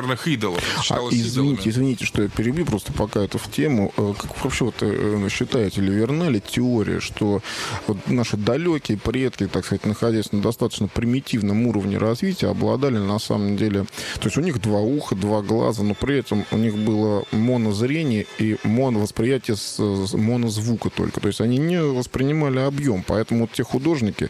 трехмерных идолов. Извините, что я перебью, просто пока это в тему. Как вообще считаете, ли верна ли теория, что наши далекие предки, так сказать, находясь на достаточно примитивном уровне развития, обладали на самом деле... То есть у них 2 уха, 2 глаза, но при этом у них было монозрение и моновосприятие с монозвука только. То есть они не воспринимали объем, поэтому те художники,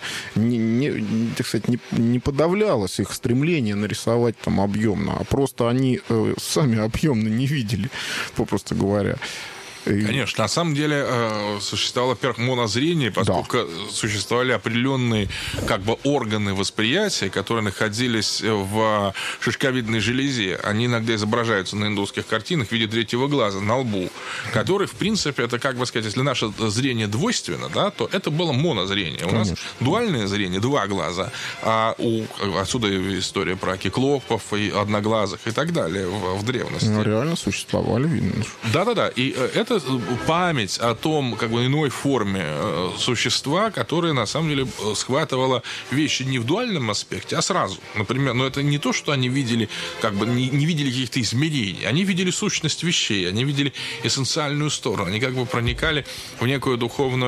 так сказать, не подавлялось их стремление нарисовать там объемно, а просто они сами объемно не видели, попросту говоря. Конечно, на самом деле существовало, во-первых, монозрение, поскольку существовали определенные органы восприятия, которые находились в шишковидной железе. Они иногда изображаются на индусских картинах в виде 3-го глаза на лбу, который, в принципе, это, если наше зрение двойственно, да, то это было монозрение. У нас дуальное зрение, 2 глаза, а отсюда история про киклопов и одноглазых и так далее в древности. Реально существовали, видно. Да-да-да, и это память о том, иной форме существа, которая, на самом деле, схватывала вещи не в дуальном аспекте, а сразу. Например, но это не то, что они видели, не видели каких-то измерений. Они видели сущность вещей, они видели эссенциальную сторону. Они проникали в некую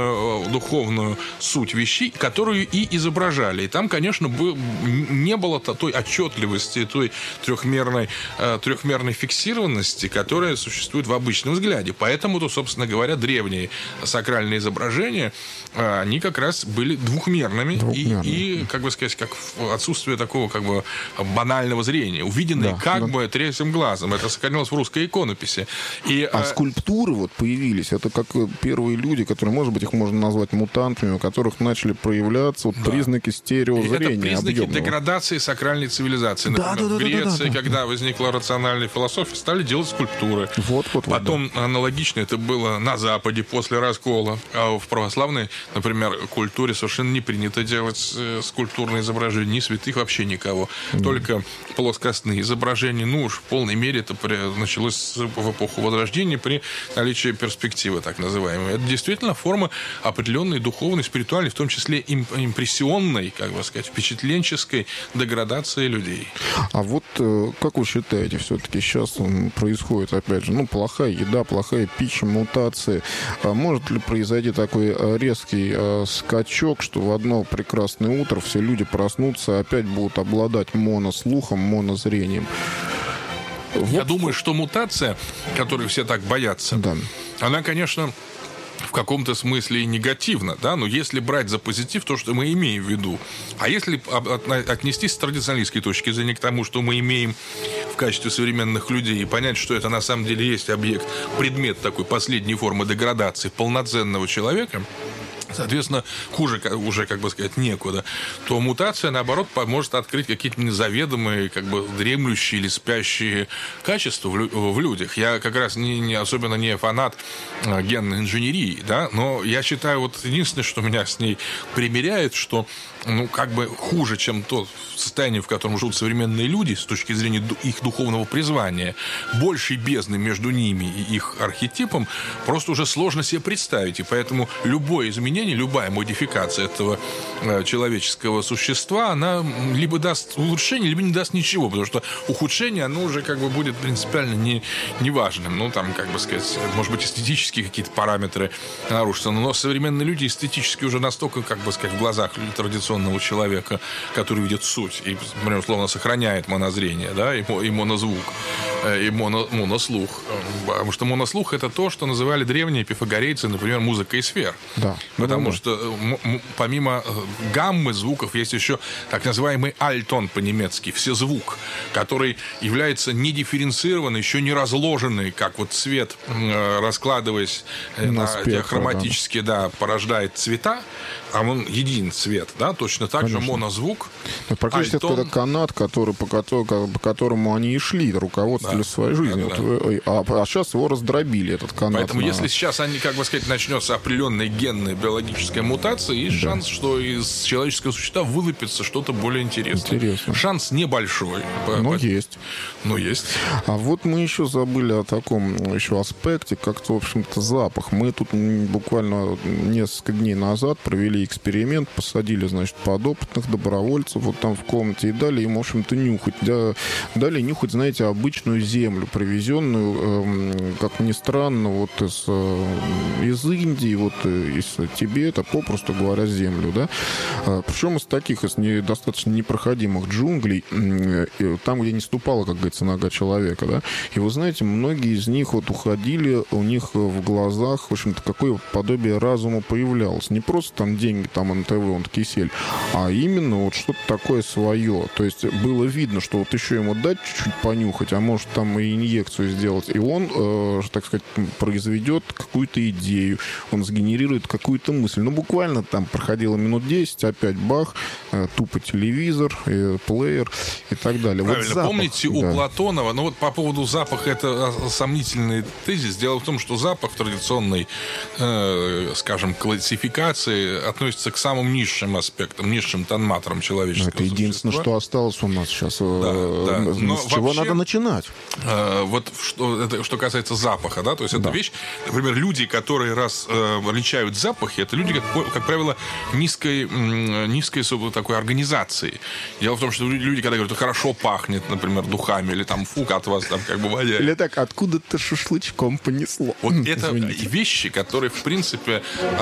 духовную суть вещей, которую и изображали. И там, конечно, не было той отчетливости, той трехмерной фиксированности, которая существует в обычном взгляде. Поэтому, собственно говоря, древние сакральные изображения, они как раз были двухмерными. И как отсутствие такого банального зрения, увиденное третьим глазом. Это сохранилось в русской иконописи. А скульптуры появились, это как первые люди, которые, может быть, их можно назвать мутантами, у которых начали проявляться признаки стереозрения. Это признаки деградации сакральной цивилизации. Например, в Греции, когда возникла рациональная философия, стали делать скульптуры. Потом аналогично это было на Западе после раскола. А в православной, например, культуре совершенно не принято делать скульптурные изображения. Ни святых, вообще никого. Только плоскостные изображения. Уж в полной мере это началось в эпоху Возрождения при наличии перспективы, так называемой. Это действительно форма определенной духовной, спиритуальной, в том числе импрессионной, впечатленческой деградации людей. А как вы считаете, все-таки сейчас происходит, опять же, плохая еда, плохая пища, мутации. Может ли произойти такой резкий скачок, что в одно прекрасное утро все люди проснутся и опять будут обладать монослухом, монозрением? Я думаю, что мутация, которой все так боятся, она, конечно, в каком-то смысле и негативно, да, но если брать за позитив то, что мы имеем в виду, а если отнестись с традиционалистской точки зрения к тому, что мы имеем в качестве современных людей, и понять, что это на самом деле есть объект, предмет такой последней формы деградации полноценного человека, соответственно, хуже уже, некуда, то мутация, наоборот, может открыть какие-то незаведомые, дремлющие или спящие качества в людях. Я как раз особенно не фанат генной инженерии, да, но я считаю, единственное, что меня с ней примиряет, что хуже, чем то состояние, в котором живут современные люди с точки зрения их духовного призвания, большей бездны между ними и их архетипом просто уже сложно себе представить. И поэтому любое изменение, любая модификация этого человеческого существа, она либо даст улучшение, либо не даст ничего, потому что ухудшение, оно уже будет принципиально неважным. Может быть, эстетические какие-то параметры нарушатся, но современные люди эстетически уже настолько, в глазах традиционного человека, который видит суть и, например, условно, сохраняет монозрение, да, и монозвук, и монослух. Потому что монослух — это то, что называли древние пифагорейцы, например, музыкой сфер. Да. Потому что помимо гаммы звуков есть еще так называемый альтон по-немецки, всезвук, который является недифференцированный, еще не разложенный, как цвет, раскладываясь на хроматически, порождает цвета, а он един цвет, да, точно так же монозвук. Практически это канат, по которому они и шли, руководствуясь участвовали в своей жизни. А сейчас его раздробили, этот канат. Поэтому если сейчас, как бы сказать, начнется определенная генная биологическая мутация, есть шанс, что из человеческого существа вылупится что-то более интересное. Шанс небольшой. Но есть. Есть. А вот мы еще забыли о таком еще аспекте, как-то, в общем-то, запах. Мы тут буквально несколько дней назад провели эксперимент, посадили, значит, подопытных добровольцев вот там в комнате и дали им, в общем-то, нюхать. Дали нюхать, знаете, обычную землю, привезенную, как ни странно, вот из Индии, вот из Тибета, попросту говоря, землю, да. Причем из таких, из достаточно непроходимых джунглей, там, где не ступала, как говорится, нога человека, да. И вы знаете, многие из них вот уходили, у них в глазах, в общем-то, какое подобие разума появлялось. Не просто там деньги, там НТВ, он кисель, а именно вот что-то такое свое. То есть было видно, что вот еще ему дать чуть-чуть понюхать, а может там и инъекцию сделать, и он, так сказать, произведет какую-то идею, он сгенерирует какую-то мысль. Ну, буквально там проходило минут 10, опять бах, тупо телевизор, плеер и так далее. Правильно. Вот запах, помните, у Платонова, ну вот по поводу запаха, это сомнительный тезис. Дело в том, что запах в традиционной, скажем, классификации относится к самым низшим аспектам, низшим тонматорам человеческого существа. Это единственное, что осталось у нас сейчас. С чего надо начинать? Вот что касается запаха, да, то есть это вещь, например, люди, которые различают запахи, это люди, как правило, низкой такой организации. Дело в том, что люди, когда говорят, хорошо пахнет, например, духами, или там фук от вас там как бы воняет. Или так, откуда-то шашлычком понесло. Вот это вещи, которые, в принципе,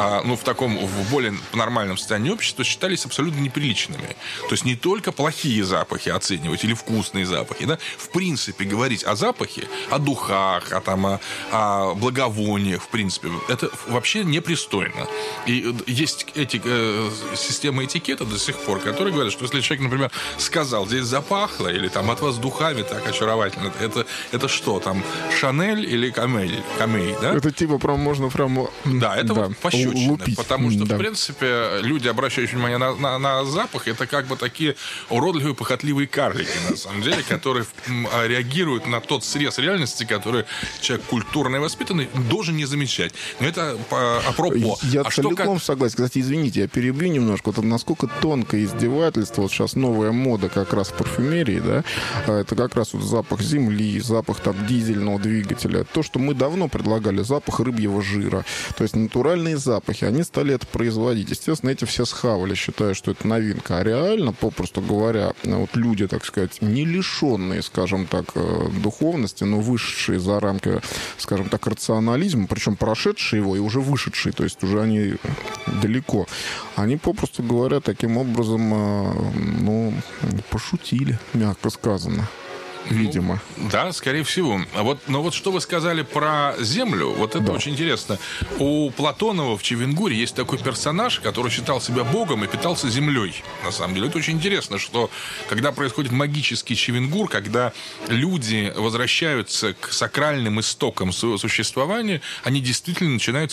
в более нормальном состоянии общества считались абсолютно неприличными. То есть не только плохие запахи оценивать или вкусные запахи, да, в принципе, говорить о запахе, о духах, о благовониях, в принципе, это вообще непристойно. И есть эти системы этикета до сих пор, которые говорят, что если человек, например, сказал, здесь запахло, или там от вас духами так очаровательно, это что там, Шанель или Камей, да? Это типа можно прямо... Да, это вот пощечина, потому что, в принципе, люди, обращающие внимание на запах, это как бы такие уродливые, похотливые карлики, на самом деле, которые реагируют на тот срез реальности, который человек культурно и воспитанный должен не замечать. Но это апропо. Я целиком согласен. Кстати, извините, я перебью немножко. Вот насколько тонкое издевательство, вот сейчас новая мода как раз в парфюмерии, да, это как раз вот запах земли, запах там дизельного двигателя. То, что мы давно предлагали, запах рыбьего жира. То есть натуральные запахи. Они стали это производить. Естественно, эти все схавали, считая, что это новинка. А реально, попросту говоря, вот люди, так сказать, не лишенные, скажем так, духовности, но вышедшие за рамки, скажем так, рационализма, причем прошедшие его и уже вышедшие, то есть уже они далеко, они, попросту говоря, таким образом, пошутили, мягко сказано. Видимо. Да, скорее всего. Но вот что вы сказали про землю, вот это очень интересно. У Платонова в Чевенгуре есть такой персонаж, который считал себя богом и питался землей. На самом деле, это очень интересно, что когда происходит магический Чевенгур, когда люди возвращаются к сакральным истокам своего существования, они действительно начинают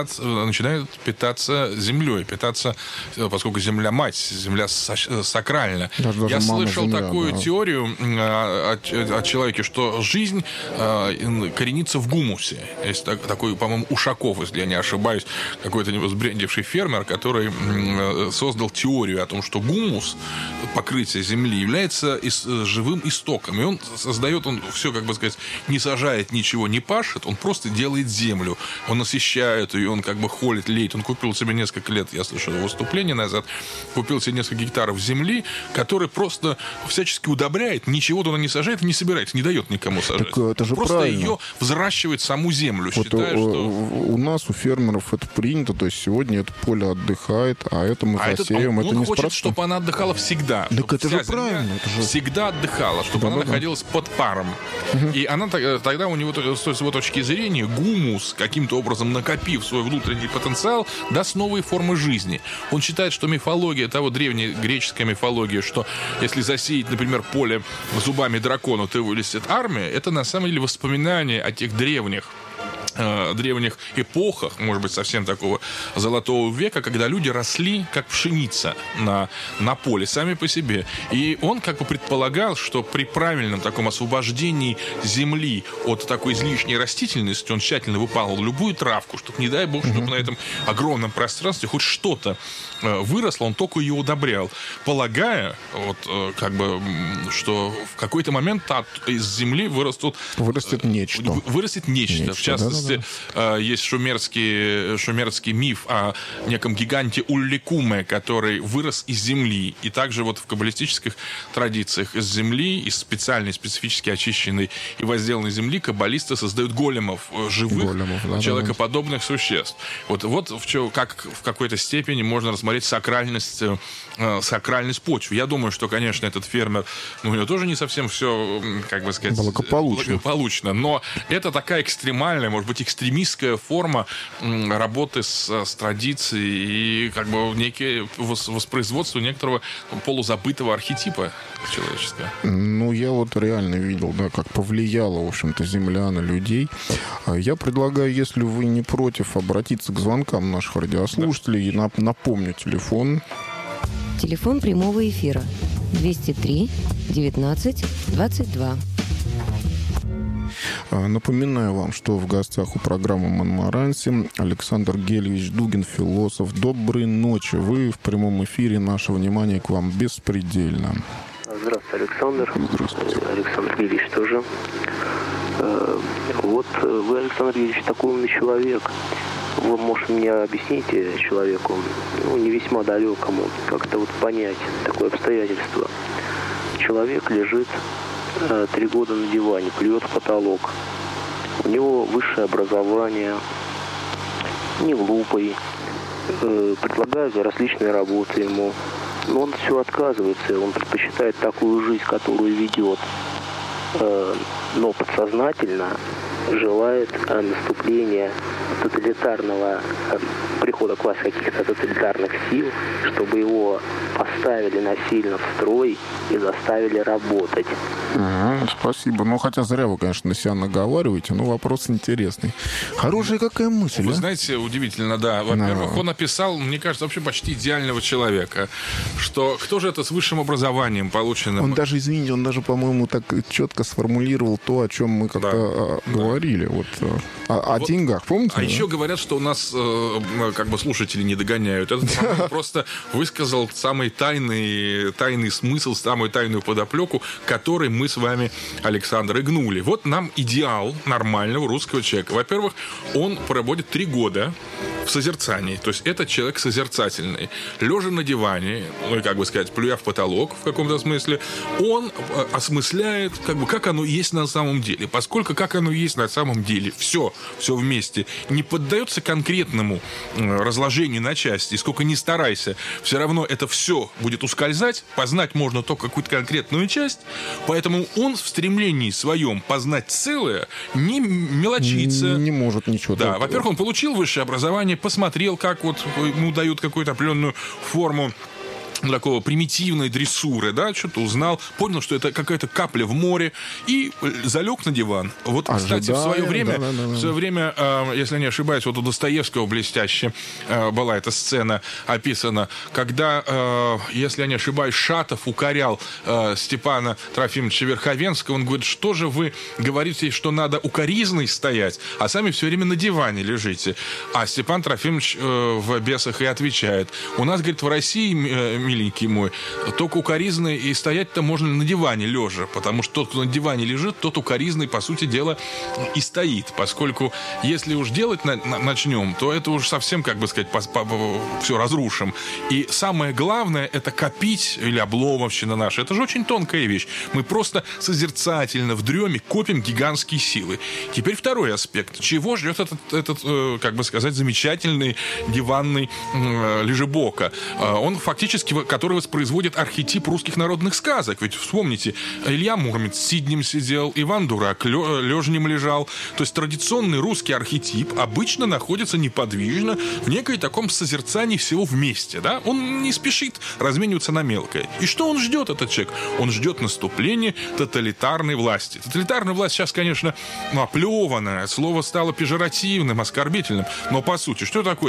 питаться землей, поскольку земля мать, земля сакральна. Я слышал такую теорию от человека, что жизнь коренится в гумусе. Есть такой, по-моему, Ушаков, если я не ошибаюсь, какой-то сбрендивший фермер, который создал теорию о том, что гумус, покрытие земли, является живым истоком. И он создает, он все, как бы сказать, не сажает ничего, не пашет, он просто делает землю. Он насыщает ее, он как бы холит, леет. Он купил себе несколько лет, я слышал выступление назад, купил себе несколько гектаров земли, который просто всячески удобряет, ничего туда не сажает, не собирается, не дает никому сажать. Так это же просто правильно. Ее взращивает саму землю, вот считая, что... У нас, у фермеров это принято, то есть сегодня это поле отдыхает, а это мы засеем. Он хочет, чтобы она отдыхала всегда. Так это же правильно. Всегда отдыхала, чтобы она находилась под паром. И она тогда у него, с его точки зрения, гумус, каким-то образом накопив свой внутренний потенциал, даст новые формы жизни. Он считает, что мифология, того древняя греческая мифология, что если засеять, например, поле зубами дракона, то вылезет армия, это на самом деле воспоминание о тех древних древних эпохах, может быть, совсем такого золотого века, когда люди росли как пшеница на поле сами по себе. И он как бы предполагал, что при правильном таком освобождении земли от такой излишней растительности он тщательно выпалывал любую травку, чтобы, не дай бог, чтобы на этом огромном пространстве хоть что-то выросло, он только ее удобрял, полагая, вот, как бы, что в какой-то момент из земли вырастет нечто. Вырастет нечто. В частности, есть шумерский миф о неком гиганте Улликуме, который вырос из земли. И также вот в каббалистических традициях из земли, из специфически очищенной и возделанной земли каббалисты создают големов, живых, человекоподобных существ. Вот как в какой-то степени можно рассмотреть сакральность почвы. Я думаю, что, конечно, этот фермер, у него тоже не совсем все, как бы сказать, благополучно. Но это такая экстремальная, может быть, экстремистская форма работы с традицией и как бы некие воспроизводство некоторого полузабытого архетипа человеческого. Ну, я вот реально видел, да, как повлияла, в общем-то, земля на людей. Я предлагаю, если вы не против, обратиться к звонкам наших радиослушателей. И напомню телефон. Телефон прямого эфира 203 19 22. Напоминаю вам, что в гостях у программы «Монмаранси» Александр Гелевич Дугин, философ. Доброй ночи. Вы в прямом эфире. Наше внимание к вам беспредельно. Здравствуйте, Александр. Здравствуйте. Александр Гелевич тоже. Вот вы, Александр Гелевич, такой умный человек. Вы, может, мне объясните человеку, не весьма далекому, как-то вот понять такое обстоятельство. Человек лежит 3 года на диване, плюет в потолок. У него высшее образование, не глупый, предлагают различные работы ему. Но он все отказывается, он предпочитает такую жизнь, которую ведет, но подсознательно желает наступления тоталитарного, прихода к власти каких-то тоталитарных сил, чтобы его поставили насильно в строй и заставили работать. Спасибо. Ну, хотя зря вы, конечно, на себя наговариваете, но вопрос интересный. Хорошая какая мысль, Вы знаете, удивительно, да. Во-первых, он описал, мне кажется, вообще почти идеального человека. Что кто же это с высшим образованием полученным? Он даже, извините, по-моему, так четко сформулировал то, о чем мы как-то говорили. Вот, о деньгах, помните? А еще говорят, что у нас как бы слушатели не догоняют. Этот просто высказал самый тайный смысл, самую тайную подоплеку, который мы с вами, Александр, и гнули. Вот нам идеал нормального русского человека. Во-первых, он проводит 3 года в созерцании. То есть это человек созерцательный. Лежа на диване, как бы сказать, плюя в потолок в каком-то смысле, он осмысляет, как бы, как оно есть на самом деле. Поскольку как оно есть на самом деле, все вместе, не поддается конкретному разложению на части, и сколько ни старайся, все равно это все будет ускользать, познать можно только какую-то конкретную часть, поэтому он в стремлении своем познать целое не мелочится. Не может ничего. Да, во-первых, он получил высшее образование, посмотрел, как вот ему дают какую-то определенную форму такого примитивной дрессуры, да, что-то узнал, понял, что это какая-то капля в море, и залег на диван. Вот, кстати, в свое время, если не ошибаюсь, вот у Достоевского блестяще была эта сцена описана, когда, если я не ошибаюсь, Шатов укорял Степана Трофимовича Верховенского, он говорит, что же вы говорите, что надо укоризной стоять, а сами все время на диване лежите. А Степан Трофимович в «Бесах» и отвечает, у нас, говорит, в России, миленький мой, только укоризной и стоять-то можно на диване лежа, потому что тот, кто на диване лежит, тот укоризной, по сути дела, и стоит, поскольку если уж делать начнем, то это уж совсем, как бы сказать, все разрушим. И самое главное, это копить, или обломовщина наша, это же очень тонкая вещь. Мы просто созерцательно в дреме копим гигантские силы. Теперь второй аспект. Чего ждет этот как бы сказать, замечательный диванный лежебока? Он фактически который воспроизводит архетип русских народных сказок. Ведь вспомните, Илья Муромец сиднем сидел, Иван Дурак лежнем лежал. То есть традиционный русский архетип обычно находится неподвижно в некой таком созерцании всего вместе. Да? Он не спешит размениваться на мелкое. И что он ждет, этот человек? Он ждет наступления тоталитарной власти. Тоталитарная власть сейчас, конечно, оплеванная. Слово стало пежоративным, оскорбительным. Но по сути, что такое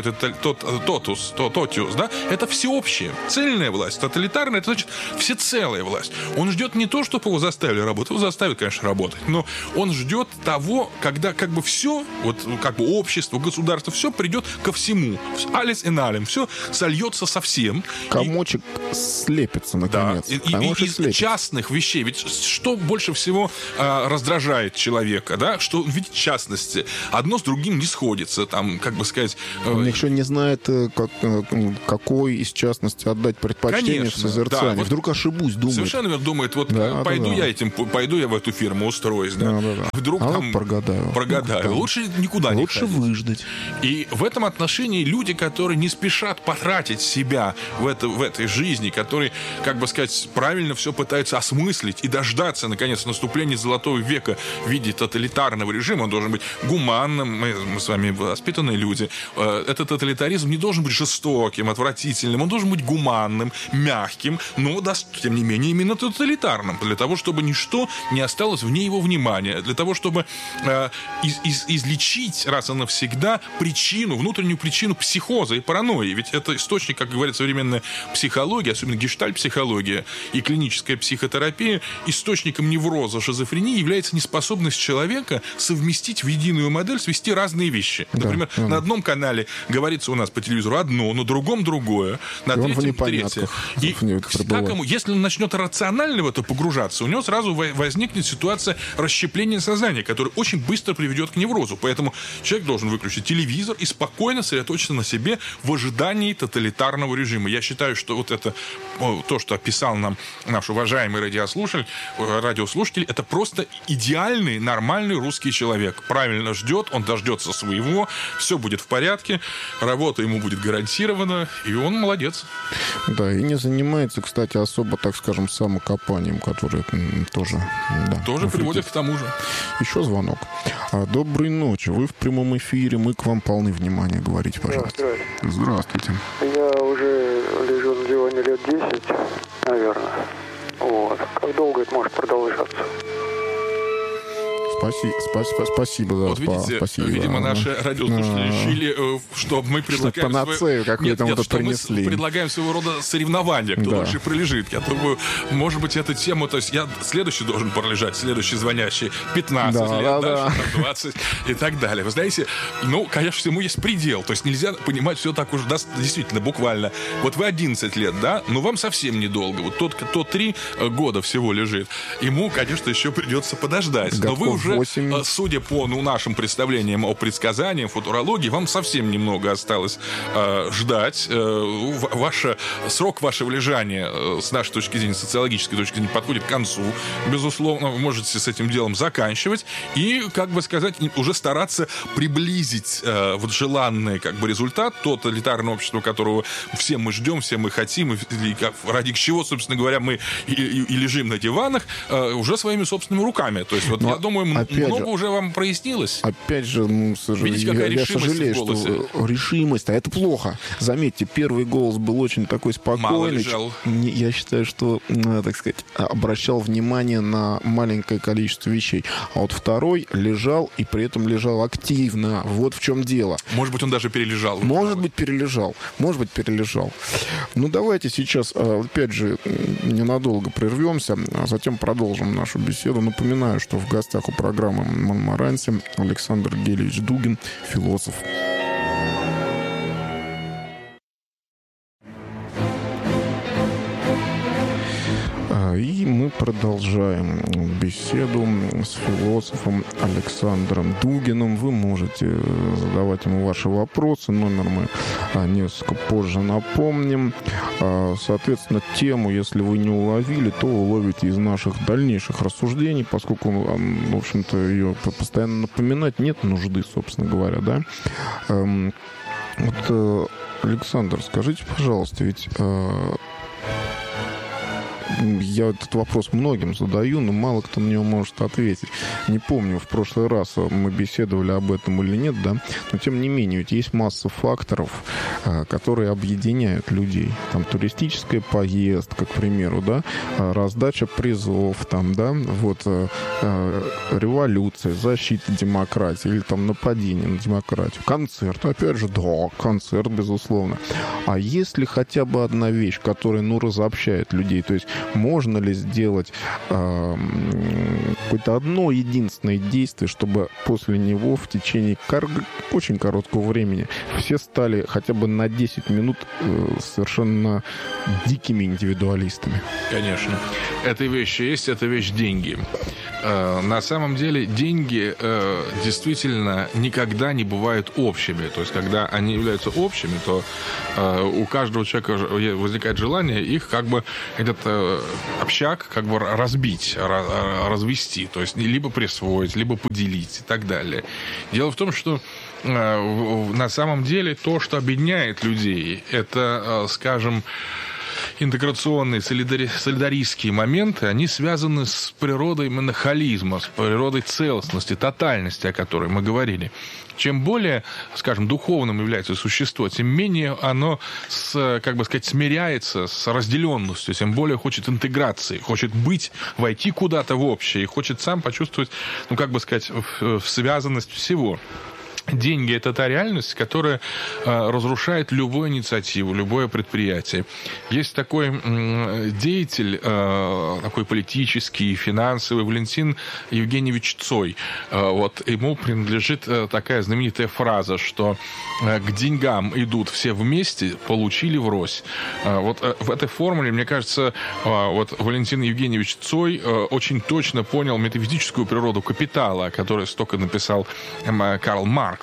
тотиус, да? Это всеобщее. Цельная власть. Тоталитарная, это значит всецелая власть. Он ждет не то, чтобы его заставили работать. Его заставят, конечно, работать. Но он ждет того, когда как бы все, вот как бы общество, государство, все придет ко всему. Алис и налем. Все сольется со всем. Комочек слепится, наконец. Да. И из частных вещей. Ведь что больше всего раздражает человека, да? Что он видит частности. Одно с другим не сходится. Там, как бы сказать... Он еще не знает, какой из частности отдать предпочтение, конечно, в созерцании. Да, вот вдруг ошибусь, думает. Совершенно верно, думает, вот да, пойду я в эту фирму устроюсь, да. Вдруг там прогадаю. Лучше никуда не ходить. Лучше выждать. И в этом отношении люди, которые не спешат потратить себя в этой жизни, которые, как бы сказать, правильно все пытаются осмыслить и дождаться, наконец, наступления золотого века в виде тоталитарного режима, он должен быть гуманным, мы с вами воспитанные люди. Этот тоталитаризм не должен быть жестоким, отвратительным, он должен быть гуманным, мягким, но, тем не менее, именно тоталитарным, для того, чтобы ничто не осталось вне его внимания, для того, чтобы излечить раз и навсегда внутреннюю причину психоза и паранойи. Ведь это источник, как говорит современная психология, особенно гештальт-психология и клиническая психотерапия, источником невроза, шизофрении является неспособность человека совместить в единую модель, свести разные вещи. Да, например, на одном канале говорится у нас по телевизору одно, на другом другое, на третьем третье. И если он начнет рационально в это погружаться, у него сразу возникнет ситуация расщепления сознания, которая очень быстро приведет к неврозу. Поэтому человек должен выключить телевизор и спокойно сосредоточиться на себе в ожидании тоталитарного режима. Я считаю, что вот это, то, что описал нам наш уважаемый радиослушатель, это просто идеальный, нормальный русский человек. Правильно ждет, он дождется своего, все будет в порядке, работа ему будет гарантирована, и он молодец. Да, и не занимается, кстати, особо, так скажем, самокопанием, которое тоже... Да, тоже приводит к тому же. Еще звонок. Доброй ночи. Вы в прямом эфире. Мы к вам полны внимания. Говорите, пожалуйста. Здравствуйте. Я уже лежу на диване лет 10, наверное. Вот. Как долго это может продолжаться? Спасибо. Вот видите, спасибо. Видимо, наши радиослушатели решили, что мы предлагаем... Панацею какую-то мы принесли. Мы предлагаем своего рода соревнования, кто дольше пролежит. Я думаю, может быть, эту тему... То есть я следующий должен пролежать, следующий звонящий 15 лет, дальше 20 и так далее. Вы знаете, конечно, всему есть предел. То есть нельзя понимать все так уж действительно, буквально. Вот вы 11 лет, да? Но вам совсем недолго. Вот тот, кто 3 года всего лежит, ему, конечно, еще придется подождать. Но вы уже, судя по нашим представлениям о предсказаниях, футурологии, вам совсем немного осталось ждать. Срок вашего лежания, с нашей точки зрения, социологической точки зрения, подходит к концу. Безусловно, вы можете с этим делом заканчивать и, как бы сказать, уже стараться приблизить желанный результат, тоталитарное общество, которого все мы ждем, все мы хотим, и ради чего, собственно говоря, мы и лежим на диванах уже своими собственными руками. То есть, я думаю, много уже вам прояснилось. Опять же, видите, какая решимость в голосе. Что решимость, а это плохо. Заметьте, первый голос был очень такой спокойный. Мало лежал. Я считаю, что, так сказать, обращал внимание на маленькое количество вещей. А вот второй лежал, и при этом лежал активно. Вот в чем дело. Может быть, он даже перележал. Может быть, перележал. Давайте сейчас, опять же, ненадолго прервемся, а затем продолжим нашу беседу. Напоминаю, что в гостях у программы «Монмаранси» Александр Гелевич Дугин, философ. И мы продолжаем беседу с философом Александром Дугиным. Вы можете задавать ему ваши вопросы. Номер мы несколько позже напомним. Соответственно, тему, если вы не уловили, то уловите из наших дальнейших рассуждений, поскольку, в общем-то, ее постоянно напоминать нет нужды, собственно говоря, да? Александр, скажите, пожалуйста, ведь я этот вопрос многим задаю, но мало кто на него может ответить. Не помню, в прошлый раз мы беседовали об этом или нет, да, но тем не менее, ведь есть масса факторов, которые объединяют людей. Там туристическая поездка, к примеру, да, раздача призов, там, да, вот революция, защита демократии или там нападение на демократию, концерт, опять же, да, концерт, безусловно. А есть ли хотя бы одна вещь, которая, ну, разобщает людей? То есть можно ли сделать какое-то одно единственное действие, чтобы после него в течение очень короткого времени все стали хотя бы на 10 минут совершенно дикими индивидуалистами? Конечно. Эта вещь есть, это вещь деньги. На самом деле деньги действительно никогда не бывают общими. То есть, когда они являются общими, то у каждого человека возникает желание их как бы этот общак как бы разбить, развести. То есть, либо присвоить, либо поделить и так далее. Дело в том, что на самом деле то, что объединяет людей, это, скажем, интеграционные, солидаристские моменты, они связаны с природой монохолизма, с природой целостности, тотальности, о которой мы говорили. Чем более, скажем, духовным является существо, тем менее оно, как бы сказать, смиряется с разделенностью, тем более хочет интеграции, хочет быть, войти куда-то в общее и хочет сам почувствовать, ну, как бы сказать, связанность всего. Деньги – это та реальность, которая разрушает любую инициативу, любое предприятие. Есть такой деятель, такой политический, финансовый, Валентин Евгеньевич Цой. Вот ему принадлежит такая знаменитая фраза, что к деньгам идут все вместе, получили врозь. Вот в этой формуле, мне кажется, вот Валентин Евгеньевич Цой очень точно понял метафизическую природу капитала, о которой столько написал Карл Маркс,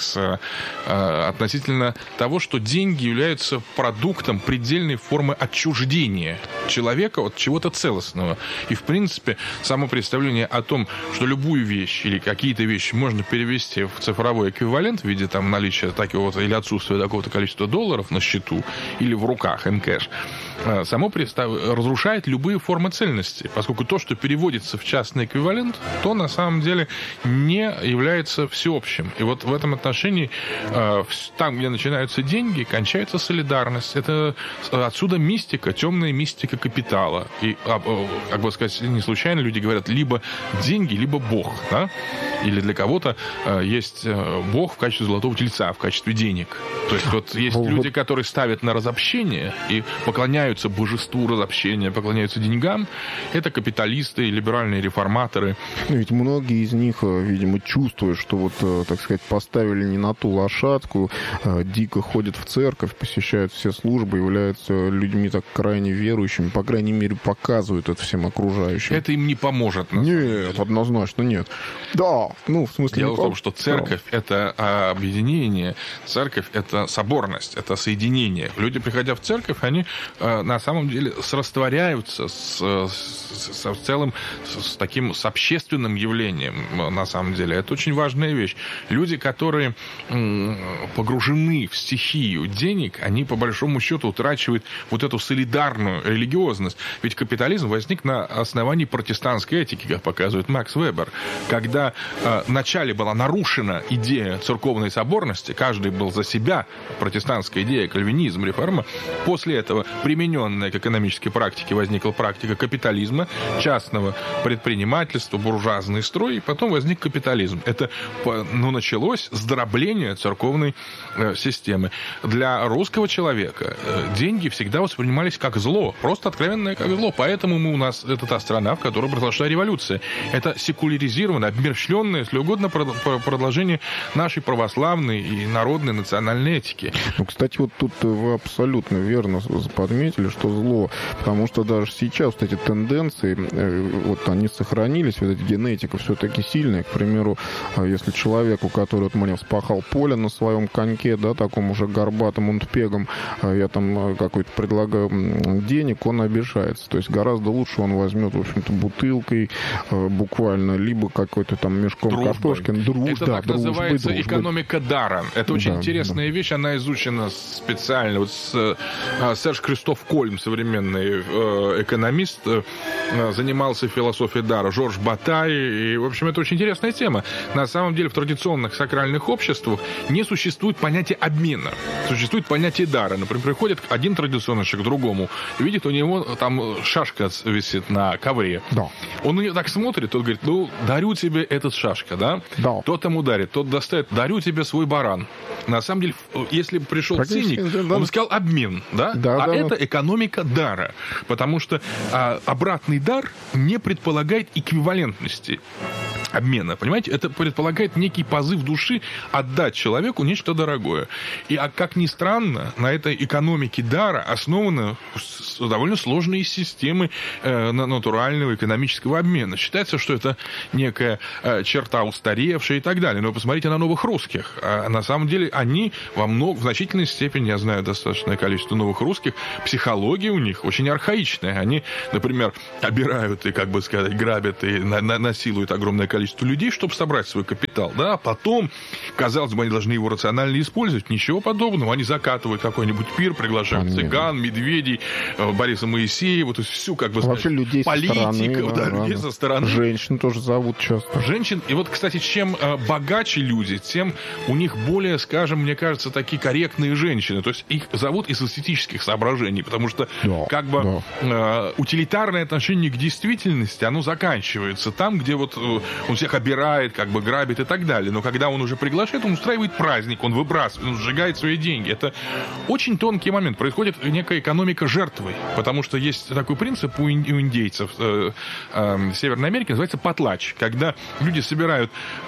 относительно того, что деньги являются продуктом предельной формы отчуждения человека от чего-то целостного. И, в принципе, само представление о том, что любую вещь или какие-то вещи можно перевести в цифровой эквивалент в виде там наличия такого-то или отсутствия такого-то количества долларов на счету или в руках, in-cash, само разрушает любые формы цельности, поскольку то, что переводится в частный эквивалент, то на самом деле не является всеобщим. И вот в этом отношении там, где начинаются деньги, кончается солидарность. Это отсюда мистика, темная мистика капитала. И, как бы сказать, не случайно люди говорят либо деньги, либо Бог. Да? Или для кого-то есть Бог в качестве золотого тельца, в качестве денег. То есть вот есть люди, которые ставят на разобщение и поклоняются божеству разобщения, поклоняются деньгам. Это капиталисты, либеральные реформаторы. Ведь многие из них, видимо, чувствуют, что вот, так сказать, поставили не на ту лошадку, дико ходят в церковь, посещают все службы, являются людьми так крайне верующими, по крайней мере, показывают это всем окружающим. Это им не поможет. Нет, однозначно нет. Да, ну, в смысле... Дело в том, что церковь – это объединение, церковь – это соборность, это соединение. Люди, приходя в церковь, они на самом деле растворяются с целым, с таким, с общественным явлением, на самом деле. Это очень важная вещь. Люди, которые погружены в стихию денег, они, по большому счету, утрачивают вот эту солидарную религиозность. Ведь капитализм возник на основании протестантской этики, как показывает Макс Вебер. Когда вначале была нарушена идея церковной соборности, каждый был за себя, протестантская идея, кальвинизм, реформа, после этого, примененная к экономической практике, возникла практика капитализма, частного предпринимательства, буржуазный строй, и потом возник капитализм. Это, началось с дробления церковной системы. Для русского человека деньги всегда воспринимались как зло, просто откровенное как зло. Поэтому у нас это та страна, в которой произошла революция. Это секуляризированное, обмерщвленное, если угодно, продолжение нашей православной и народной национальной этики. Ну, кстати, вот тут вы абсолютно верно подметили, что зло, потому что даже сейчас вот эти тенденции, вот они сохранились, вот эта генетика все-таки сильная. К примеру, если человек, у которого вот я вспахал поле на своем коньке, да, таком уже горбатым унтпегом, я там какой-то предлагаю денег, он обижается. То есть гораздо лучше он возьмет, в общем-то, бутылкой буквально, либо какой-то там мешком картошки. Это так называется экономика дара. Это очень интересная вещь, она изучена специально. Вот Серж Кристоф Кольм, современный экономист, занимался философией дара, Жорж Батай, и, в общем, это очень интересная тема. На самом деле, в традиционных сакральных обществах не существует понятия обмена. Существует понятие дара. Например, приходит один традиционный человек к другому, видит, у него там шашка висит на ковре. Да. Он на нее так смотрит, тот говорит, ну, дарю тебе этот шашка, да? Да. Тот ему дарит, тот достает, дарю тебе свой баран. На самом деле, если бы пришел циник, он сказал обмен, да? Это экономика дара. Потому что обратный дар не предполагает эквивалентности обмена, понимаете? Это предполагает некий позыв души отдать человеку нечто дорогое. И, как ни странно, на этой экономике дара основаны довольно сложные системы натурального экономического обмена. Считается, что это некая черта устаревшая и так далее. Но посмотрите на новых русских. На самом деле они в значительной степени, я знаю достаточное количество новых русских, психология у них очень архаичная. Они, например, обирают и, как бы сказать, грабят и насилуют огромное количество людей, чтобы собрать свой капитал, да, а потом, казалось бы, они должны его рационально использовать. Ничего подобного. Они закатывают какой-нибудь пир, приглашают цыган, медведей, Бориса Моисеева, то есть всю, как бы сказать, людей политиков, людей со стороны. Женщин тоже зовут часто. Женщин. И вот, кстати, чем богаче люди, тем у них более, скажем, мне кажется, такие корректные женщины. То есть их зовут из эстетических соображений, потому что утилитарное отношение к действительности, оно заканчивается там, где вот он всех обирает, как бы грабит и так далее. Но когда он уже приглашает, он устраивает праздник, он выбрасывает, он сжигает свои деньги. Это очень тонкий момент. Происходит некая экономика жертвы. Потому что есть такой принцип у индейцев Северной Америки, называется потлач. Когда люди собирают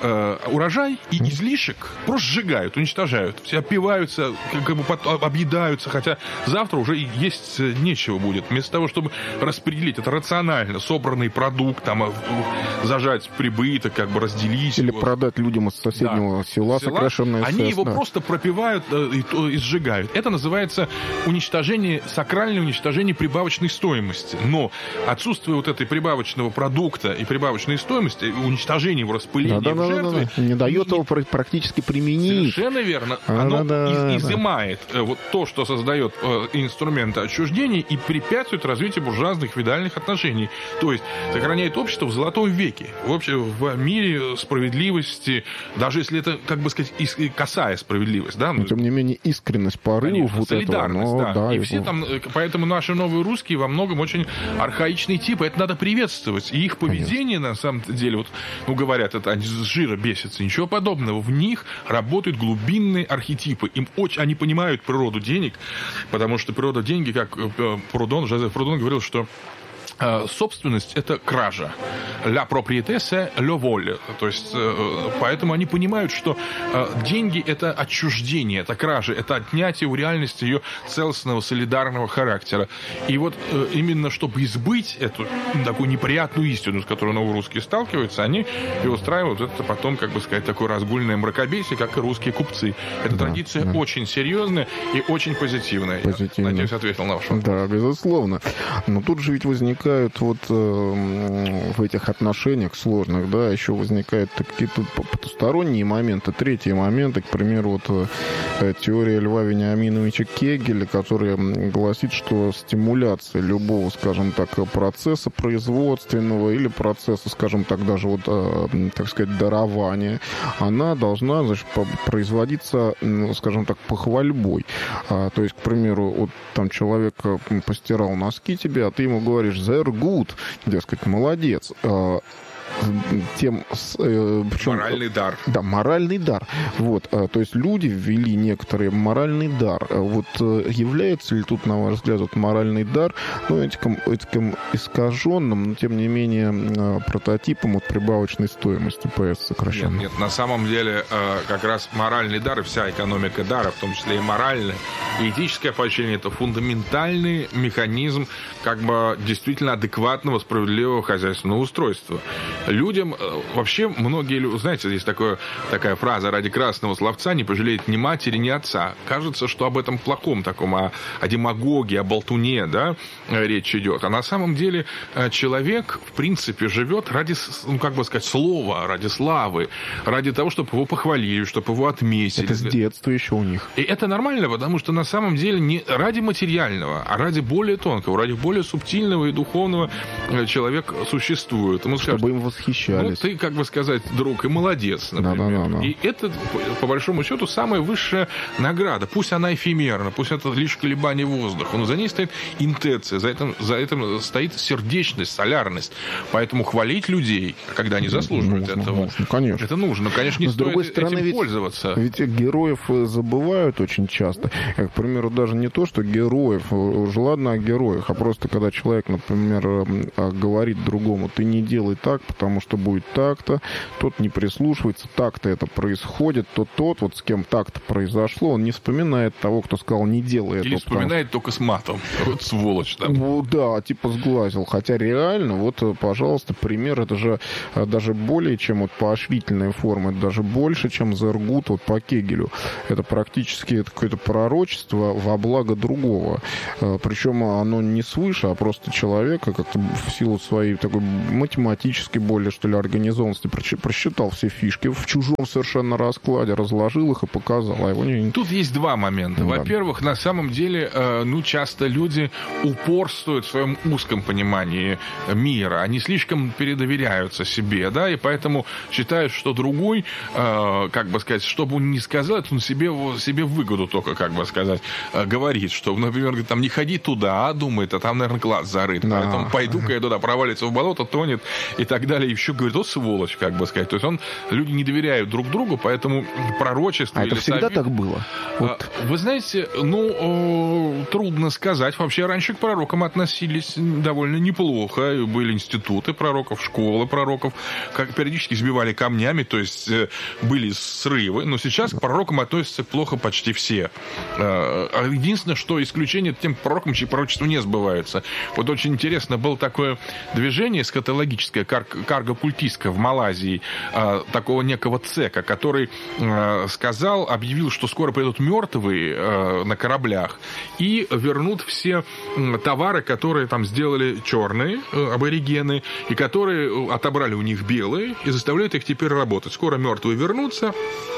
урожай и излишек просто сжигают, уничтожают. Все опиваются, как бы объедаются, хотя завтра уже есть нечего будет. Вместо того, чтобы распределить это рационально, собранный продукт, там, зажать прибыток, как бы разделить. Или его продать людям из соседнего села сокращенное СС. Они его просто пропивают и сжигают. Это называется сакральное уничтожение прибавочной стоимости. Но отсутствие вот этой прибавочного продукта и прибавочной стоимости, уничтожение его, распыление в жертвы, не дает его практически применить. Совершенно верно. Оно изымает вот то, что создает инструменты отчуждения и препятствует развитию буржуазных феодальных отношений. То есть сохраняет общество в золотом веке. В мире справедливости, даже если это, как бы сказать, косая справедливость, да? Но, тем не менее, искренность порывов вот солидарность, этого, да. И все там, поэтому наши новые русские во многом очень архаичные типы, это надо приветствовать. И их поведение, на самом деле, вот, ну, говорят, это они с жира бесятся, ничего подобного. В них работают глубинные архетипы. Они понимают природу денег, потому что природа деньги, как Жозеф Прудон говорил, что собственность – это кража. La propriété, c'est le vol. То есть, поэтому они понимают, что деньги – это отчуждение, это кража, это отнятие у реальности ее целостного, солидарного характера. И вот именно чтобы избыть эту такую неприятную истину, с которой новорусские сталкиваются, они и устраивают это потом, как бы сказать, такое разгульное мракобесие, как и русские купцы. Эта традиция очень серьезная и очень позитивная. Я, надеюсь, ответил на ваш вопрос. Да, безусловно. Но тут же ведь возникает вот в этих отношениях сложных, да, еще возникают какие-то потусторонние моменты, третьи моменты, к примеру, вот теория Льва Вениаминовича Кегеля, которая гласит, что стимуляция любого, скажем так, процесса производственного или процесса, скажем так, даже вот, так сказать, дарования, она должна, значит, производиться, скажем так, похвальбой. То есть, к примеру, вот там человек постирал носки тебе, а ты ему говоришь «they're good», дескать, молодец. Моральный дар. Да, моральный дар. Вот, то есть люди ввели некоторый моральный дар. Вот является ли тут, на ваш взгляд, вот моральный дар, ну, этим искаженным, но тем не менее прототипом от прибавочной стоимости ПС сокращенно? Нет, на самом деле как раз моральный дар и вся экономика дара, в том числе и моральное, и этическое поощрение, это фундаментальный механизм как бы действительно адекватного, справедливого хозяйственного устройства. Людям вообще многие люди, знаете, есть такая фраза: ради красного словца не пожалеет ни матери, ни отца. Кажется, что об этом плохом таком, о демагогии, о болтуне, да, речь идет. А на самом деле человек, в принципе, живет ради, ну, как бы сказать, слова, ради славы, ради того, чтобы его похвалили, чтобы его отметили. Это с детства еще у них. И это нормально, потому что на самом деле не ради материального, а ради более тонкого, ради более субтильного и духовного человек существует. Ему чтобы скажут, им восхищались. Ну, ты, как бы сказать, друг и молодец, например. Да. И это, по большому счету, самая высшая награда. Пусть она эфемерна, пусть это лишь колебание воздуха, но за ней стоит интенция, за этим стоит сердечность, солярность. Поэтому хвалить людей, когда они заслуживают этого, конечно. Это нужно. Конечно, не стоит этим пользоваться. Ведь героев забывают очень часто. К примеру, даже не то, что героев, уж ладно о героях, а просто когда человек, например, говорит другому: ты не делай так, потому что будет так-то, тот не прислушивается, так-то это происходит, то тот, вот с кем так-то произошло, он не вспоминает того, кто сказал: не делай это. Или вспоминает только с матом. Вот сволочь там. Ну да, типа сглазил. Хотя реально, вот, пожалуйста, пример, это же даже более чем вот поощрительная форма, это даже больше, чем Зергут вот по Кегелю. Это практически какое-то пророчество во благо другого. Причем оно не свыше, а просто человека как-то в силу своей такой математической более, что ли, организованности просчитал все фишки в чужом совершенно раскладе, разложил их и показал. А его не... Тут есть два момента. Да. Во-первых, на самом деле, часто люди упорствуют в своем узком понимании мира. Они слишком передоверяются себе, да, и поэтому считают, что другой, как бы сказать, что бы он ни сказал, он себе выгоду только, как бы сказать, говорит, что, например, говорит, там, не ходи туда, думает, а там, наверное, глаз зарыт, поэтому пойду-ка я туда, провалится в болото, тонет и так далее. И еще говорит: о, сволочь, как бы сказать. То есть люди не доверяют друг другу, поэтому пророчество или это всегда совет... так было? Вот. Вы знаете, трудно сказать. Вообще раньше к пророкам относились довольно неплохо. Были институты пророков, школы пророков, как периодически сбивали камнями, то есть были срывы. Но сейчас к пророкам относятся плохо почти все. Единственное, что исключение тем пророкам, чьи пророчества не сбываются. Вот очень интересно, было такое движение эсхатологическое, карго-культистское в Малайзии, такого некого цека, который объявил, что скоро придут мертвые на кораблях и вернут все товары, которые там сделали черные аборигены, и которые отобрали у них белые, и заставляют их теперь работать. Скоро мертвые вернутся,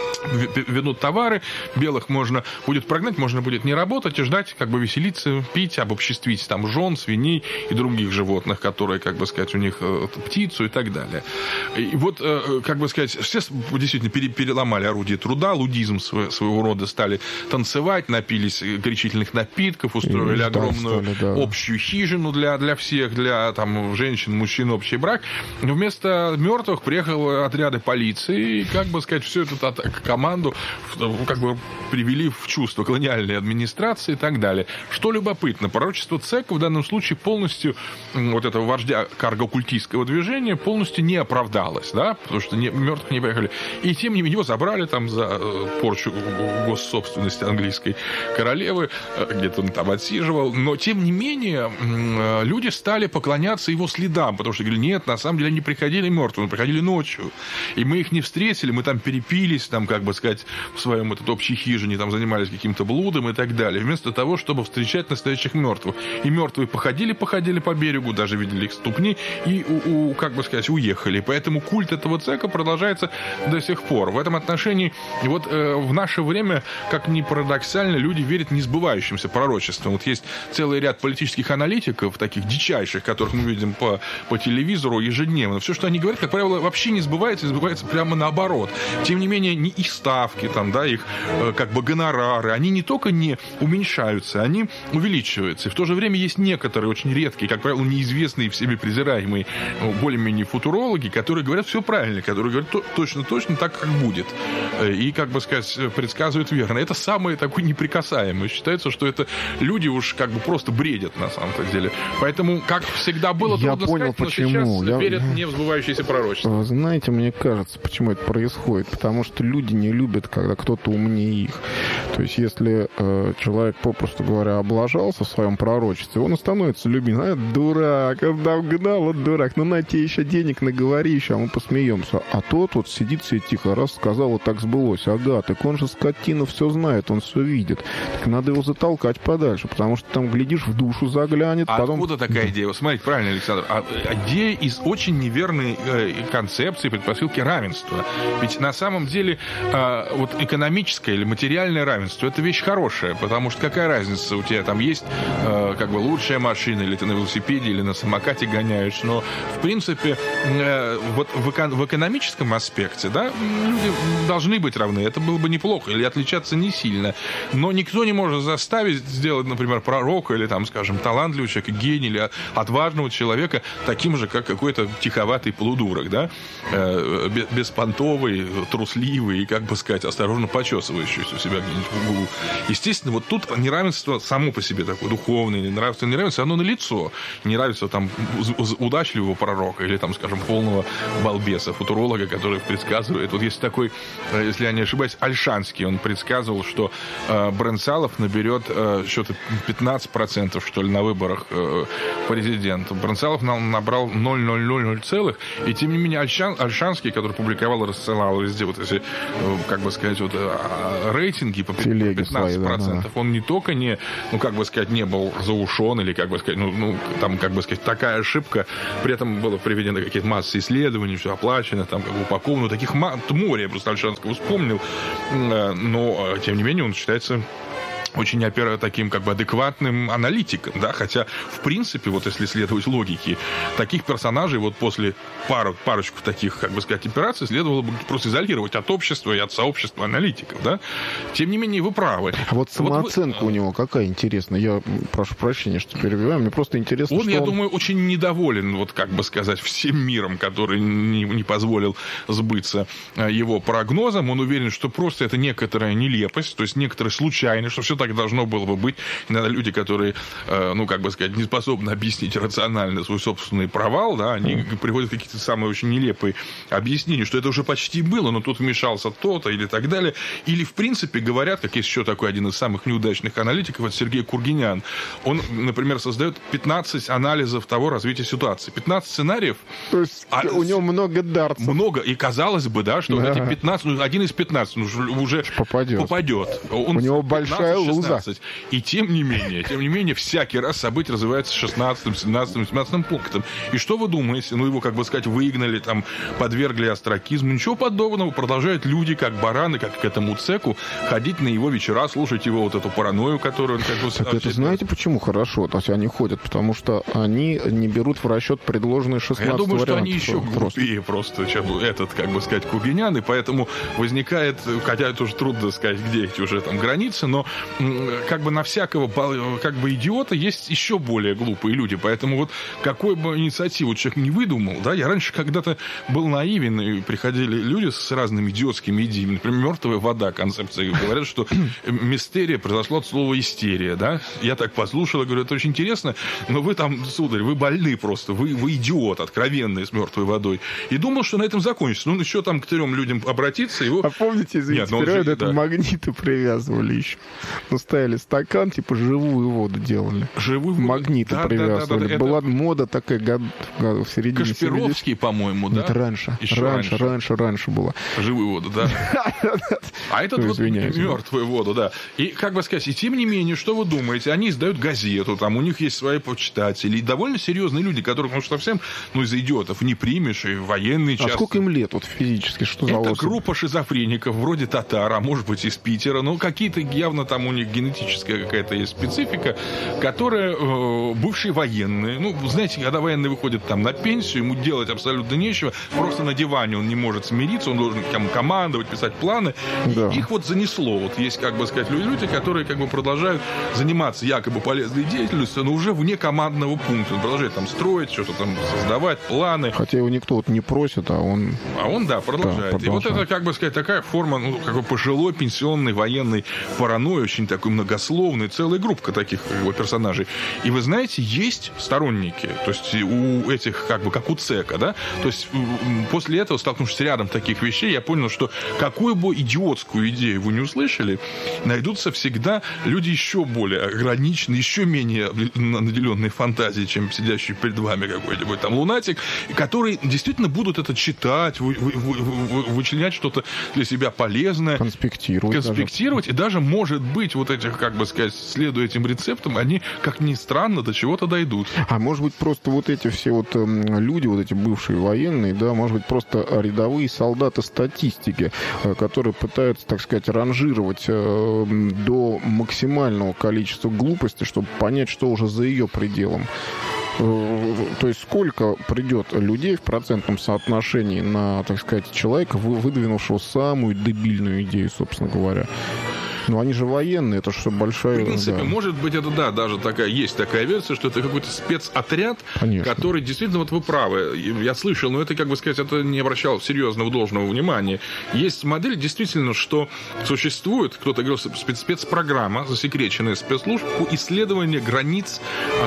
вернут товары, белых можно будет прогнать, можно будет не работать и ждать, как бы веселиться, пить, обобществить там жен, свиней и других животных, которые, как бы сказать, у них птицу и так далее. И вот, как бы сказать, все действительно переломали орудие труда, лудизм своего рода, стали танцевать, напились горячительных напитков, устроили огромную общую хижину для всех, для там женщин, мужчин, общий брак. Но вместо мертвых приехали отряды полиции и, как бы сказать, всю эту команду как бы привели в чувство колониальной администрации и так далее. Что любопытно, пророчество Цека в данном случае полностью, вот этого вождя карго-культистского движения, полностью не оправдалось, да, потому что мертвых не поехали. И тем не менее его забрали там за порчу госсобственности английской королевы, где-то он там отсиживал, но тем не менее люди стали поклоняться его следам, потому что говорили: нет, на самом деле они приходили мертвыми, приходили ночью, и мы их не встретили, мы там перепились, там, как бы сказать, в своем общей хижине, там занимались каким-то блудом и так далее, вместо того, чтобы встречать настоящих мертвых. И мертвые походили по берегу, даже видели их ступни, и, как бы сказать, уехали. Поэтому культ этого цека продолжается до сих пор. В этом отношении, вот в наше время, как ни парадоксально, люди верят несбывающимся пророчествам. Вот есть целый ряд политических аналитиков, таких дичайших, которых мы видим по телевизору ежедневно. Все, что они говорят, как правило, вообще не сбывается, сбывается прямо наоборот. Тем не менее, не их ставки, там, да, их как бы гонорары, они не только не уменьшаются, они увеличиваются. И в то же время есть некоторые очень редкие, как правило, неизвестные, всеми презираемые, более-менее футурологи, которые говорят все правильно, которые говорят точно так, как будет. И, как бы сказать, предсказывают верно. Это самое такое неприкасаемое. Считается, что это люди уж как бы просто бредят на самом-то деле. Поэтому, как всегда было, трудно сказать, но сейчас верят в несбывающиеся пророчества. Вы знаете, мне кажется, почему это происходит. Потому что люди не любят, когда кто-то умнее их. То есть, если человек, попросту говоря, облажался в своем пророчестве, он становится любим. Дурак, гнал, дурак, ну на тебе еще денег наговори еще, а мы посмеемся. А тот вот сидит себе тихо, раз сказал, вот так сбылось. Ага, так он же скотина все знает, он все видит. Так надо его затолкать подальше, потому что там, глядишь, в душу заглянет. А потом... откуда такая идея? Смотрите, правильно, Александр. Идея из очень неверной концепции, предпосылки равенства. Ведь на самом деле вот экономическое или материальное равенство — это вещь хорошая, потому что какая разница, у тебя там есть как бы лучшая машина, или ты на велосипеде, или на самокате гоняешь, но в принципе вот в экономическом аспекте, да, люди должны быть равны, это было бы неплохо, или отличаться не сильно, но никто не может заставить сделать, например, пророка, или там, скажем, талантливого человека, гения, или отважного человека таким же, как какой-то тиховатый полудурок, да, беспонтовый, трусливый и, как бы сказать, осторожно почесывающийся у себя где-нибудь в углу. Естественно, вот тут неравенство само по себе такое духовное, неравенство, оно налицо. Неравенство там удачливого пророка или там, скажем, полного балбеса, футуролога, который предсказывает. Вот есть такой, если я не ошибаюсь, Ольшанский, он предсказывал, что Бренцалов наберет что-то 15%, что ли, на выборах президента. Бренцалов набрал 0,000, и тем не менее Ольшанский, который публиковал и рассылал везде вот эти, как бы сказать, вот рейтинги по 15%, он не только не, ну, как бы сказать, не был заушен, или, как бы сказать, ну, там, как бы сказать, такая ошибка, при этом было приведено какие-то массы исследований, все оплачено, там, как бы упаковано, таких море, я просто Ольшанского вспомнил, но, тем не менее, он считается очень таким, как бы, адекватным аналитиком, да, хотя, в принципе, вот если следовать логике, таких персонажей вот после парочку таких, как бы сказать, операций следовало бы просто изолировать от общества и от сообщества аналитиков, да. Тем не менее, вы правы. А вот самооценка у него какая интересная? Я прошу прощения, что перебиваю, мне просто интересно, я думаю, очень недоволен, вот, как бы сказать, всем миром, который не позволил сбыться его прогнозам. Он уверен, что просто это некоторая нелепость, то есть некоторая случайность, что все так должно было бы быть. Иногда люди, которые, ну, как бы сказать, не способны объяснить рационально свой собственный провал, да, они приводят какие-то самые очень нелепые объяснения, что это уже почти было, но тут вмешался то-то или так далее. Или, в принципе, говорят, как есть еще такой один из самых неудачных аналитиков, это Сергей Кургинян. Он, например, создает 15 анализов того развития ситуации. 15 сценариев. То есть у него много дартсов. Много. И казалось бы, да, что эти 15, ну, один из 15 уже попадет. У него большая луза. И тем не менее, всякий раз события развиваются 16-м, 17-м, 17-м пунктом. И что вы думаете? Ну, его, как бы сказать, выгнали, там, подвергли остракизму. Ничего подобного. Продолжают люди, как бараны, как к этому цеку, ходить на его вечера, слушать его вот эту паранойю, которую он, как бы... Так это знаете, почему хорошо? То есть они ходят, потому что они не берут в расчет предложенные 16 вариантов. Я думаю, что они еще глупее просто, чем этот, как бы сказать, Кургинян, и поэтому возникает, хотя это уже трудно сказать, где эти уже там границы, но как бы на всякого, как бы, идиота есть еще более глупые люди. Поэтому вот какой бы инициативу человек не выдумал, да, я раньше когда-то был наивен, и приходили люди с разными идиотскими идеями. Например, мертвая вода, концепция. Говорят, что мистерия произошло от слова истерия, да. Я так послушал и говорю, это очень интересно, но вы там, сударь, вы больны просто, вы идиот откровенный с мертвой водой. И думал, что на этом закончится. Ну, еще там к 3 людям обратиться, его... А помните, извините, это магниты привязывали еще. Ну, ставили стакан, типа живую воду делали. Живую воду? Магниты привязывали. Да. Была мода такая в середине. Кашпировский, по-моему, да? Нет, раньше была. Живую воду, да. А этот вот мертвую воду, да. И, как бы сказать, и тем не менее, что вы думаете? Они издают газету, там у них есть свои почитатели, и довольно серьезные люди, которых, ну, совсем, ну, из идиотов не примешь, и военные часто. А сколько им лет вот физически? Что за это группа шизофреников, вроде татар, а может быть из Питера, но какие-то явно там у них генетическая какая-то есть специфика, которая бывшие военные. Ну, знаете, когда военный выходит там на пенсию, ему делать абсолютно нечего, просто на диване он не может смириться, он должен там командовать, писать планы. Да. И их вот занесло. Вот есть, как бы сказать, люди, которые как бы продолжают заниматься якобы полезной деятельностью, но уже вне командного пункта. Он продолжает там строить, что-то там создавать, планы. Хотя его никто вот не просит, а он... да, продолжает. И вот это, как бы сказать, такая форма, ну, как бы пожилой пенсионной военной паранойи, очень очень такой многословный, целая группа таких персонажей. И вы знаете, есть сторонники, то есть у этих, как у ЦЕКа, да, то есть после этого, столкнувшись рядом таких вещей, я понял, что какую бы идиотскую идею вы не услышали, найдутся всегда люди еще более ограниченные, еще менее наделенные фантазией, чем сидящий перед вами какой-нибудь там лунатик, которые действительно будут это читать, вычленять что-то для себя полезное. Конспектировать. И даже, может быть, вот этих, следуя этим рецептам, они, как ни странно, до чего-то дойдут. А может быть, просто вот эти все вот люди, вот эти бывшие военные, да, может быть, просто рядовые солдаты статистики, которые пытаются, так сказать, ранжировать до максимального количества глупости, чтобы понять, что уже за ее пределом. То есть сколько придет людей в процентном соотношении на, так сказать, человека, выдвинувшего самую дебильную идею, собственно говоря. Ну, они же военные, это что большая... В принципе, может быть, это, да, даже есть такая версия, что это какой-то спецотряд, конечно, который действительно, вот вы правы, я слышал, но это, это не обращал серьезного должного внимания. Есть модель, действительно, что существует, кто-то говорил, спецпрограмма, засекреченная спецслужб по исследованию границ,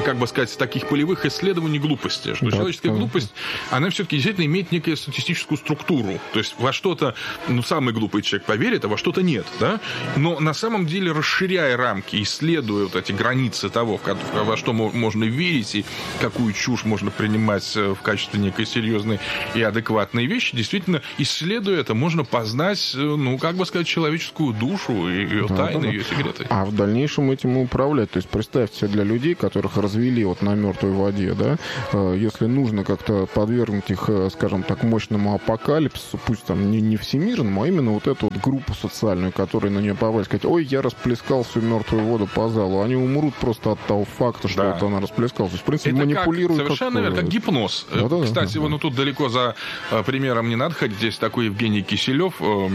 таких полевых исследований глупости. Что человеческая глупость, она все-таки действительно имеет некую статистическую структуру. То есть во что-то, самый глупый человек поверит, а во что-то нет, да? Но на самом деле, расширяя рамки, исследуя вот эти границы того, во что можно верить и какую чушь можно принимать в качестве некой серьезной и адекватной вещи, действительно, исследуя это, можно познать, человеческую душу, ее тайны, ее секреты. А в дальнейшем этим управлять. То есть представьте себе для людей, которых развели вот на мертвой воде, да, если нужно как-то подвергнуть их, скажем так, мощному апокалипсису, пусть там не всемирному, а именно вот эту вот группу социальную, которая на нее повалит, сказать, ой, я расплескал всю мертвую воду по залу. Они умрут просто от того факта, что вот она расплескалась. То есть, в принципе, это манипулируют. Совершенно верно, как гипноз. Кстати, тут далеко за примером не надо ходить. Здесь такой Евгений Киселев,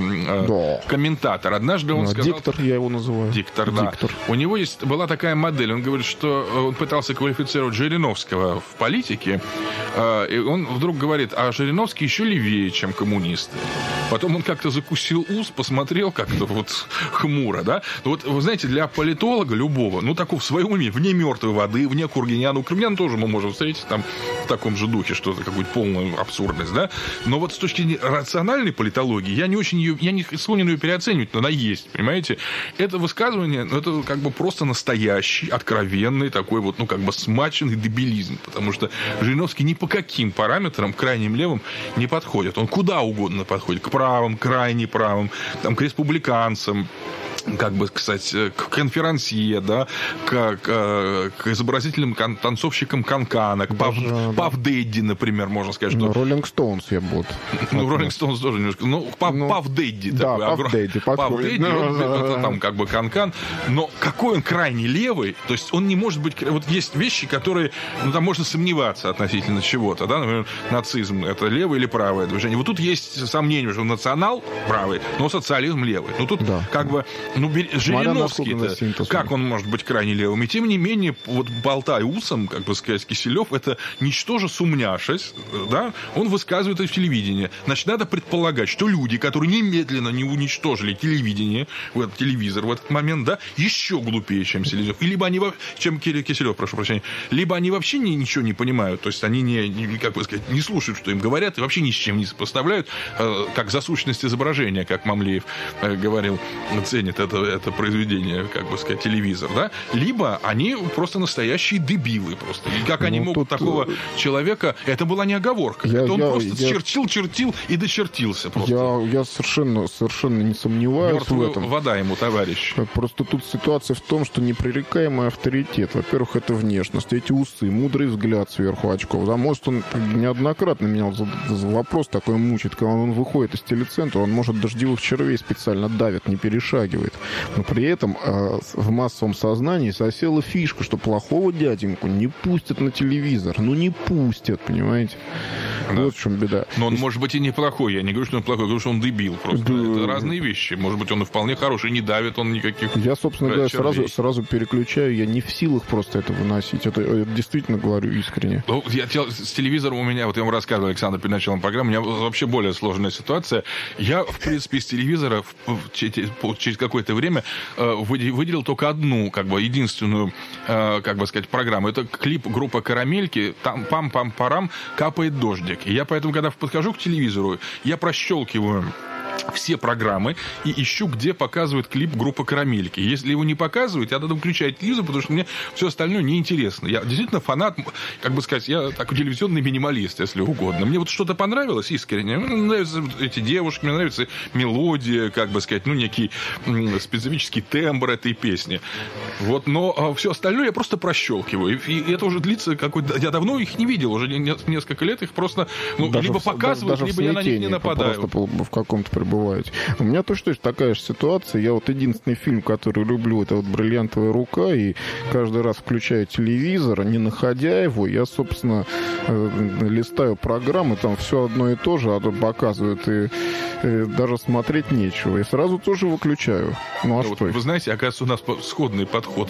комментатор. Однажды он сказал... Диктор, я его называю. Диктор, да. У него была такая модель. Он говорит, что он пытался квалифицировать Жириновского в политике. И он вдруг говорит, а Жириновский еще левее, чем коммунисты. Потом он как-то закусил ус, посмотрел как-то хмуро, да? Вот, вы знаете, для политолога любого, такого в своем уме, вне мертвой воды, вне Кургиняна, Кургиняна тоже мы можем встретить там в таком же духе, что-то, какую-то полную абсурдность, да? Но вот с точки зрения рациональной политологии, я не склонен ее переоценивать, но она есть, понимаете? Это высказывание, это просто настоящий, откровенный такой смаченный дебилизм, потому что Жириновский ни по каким параметрам крайним левым не подходит. Он куда угодно подходит, к правым, крайне правым, к республиканцам, к конферансье, да, к изобразительным танцовщикам канкана, к Паф Дэдди, например, можно сказать, что... Роллинг Стоунс я буду. Роллинг Стоунс тоже немножко. Паф Дэдди. Да, Паф Дэдди. Это там канкан. Но какой он крайне левый, то есть он не может быть... Вот есть вещи, которые, там можно сомневаться относительно чего-то, да, например, нацизм, это левое или правое движение. Вот тут есть сомнение, что национал правый, но социализм левый. Тут Жириновский-то, как он может быть крайне левым? И тем не менее, болтая усом, Киселев, это ничтоже сумняшись, да, он высказывает это в телевидении. Значит, надо предполагать, что люди, которые немедленно не уничтожили телевидение, телевизор в этот момент, да, еще глупее, чем Киселев. И либо они, чем Киселев, прошу прощения, либо они вообще ничего не понимают, то есть они не слушают, что им говорят, и вообще ни с чем не сопоставляют, как за сущность изображения, как Мамлеев говорил, ценит это произведение, телевизор, да, либо они просто настоящие дебилы просто. И как они могут такого человека... Это была не оговорка. Он просто чертил и дочертился просто. Я совершенно не сомневаюсь Мертвая в этом. Вода ему, товарищ. Просто тут ситуация в том, что непререкаемый авторитет. Во-первых, это внешность, эти усы, мудрый взгляд сверху очков. Да, может, он неоднократно меня вопрос такой мучит, когда он выходит из телецентра, он, может, дождевых червей специально давит, не перешагивает. Но при этом в массовом сознании засела фишка, что плохого дяденьку не пустят на телевизор. Не пустят, понимаете? Да. Вот в чем беда. Но он может быть и неплохой. Я не говорю, что он плохой, я говорю, что он дебил просто. Это разные вещи. Может быть, он и вполне хороший, не давит он никаких. Я, собственно говоря, сразу переключаю. Я не в силах просто это выносить. Это действительно говорю искренне. С телевизором у меня, вот я вам рассказывал, Александр, перед началом программы, у меня вообще более сложная ситуация. Я, в принципе, из телевизора через какое-то время выделил только одну, как бы, единственную, как бы сказать, программу. Это клип группы «Карамельки», там «Пам-пам-парам», «Капает дождик». И я поэтому, когда подхожу к телевизору, я прощелкиваю все программы и ищу, где показывают клип группы «Карамельки». Если его не показывают, я тогда выключаю телевизор, потому что мне все остальное неинтересно. Я действительно фанат, как бы сказать, я такой телевизионный минималист, если угодно. Мне вот что-то понравилось искренне. Мне нравятся эти девушки, мне нравится мелодия, как бы сказать, некий специфический тембр этой песни. Вот, но все остальное я просто прощелкиваю. И это уже длится какой-то... Я давно их не видел, уже несколько лет их просто либо показывают, либо я на них не нападаю. Просто в каком-то пребываете. У меня точно такая же ситуация. Я вот единственный фильм, который люблю, это вот «Бриллиантовая рука», и каждый раз включаю телевизор, не находя его, я, собственно, листаю программы, там все одно и то же, а тут показывают, и даже смотреть нечего. И сразу тоже выключаю. Ну, а что? Вы знаете, оказывается, у нас сходный подход.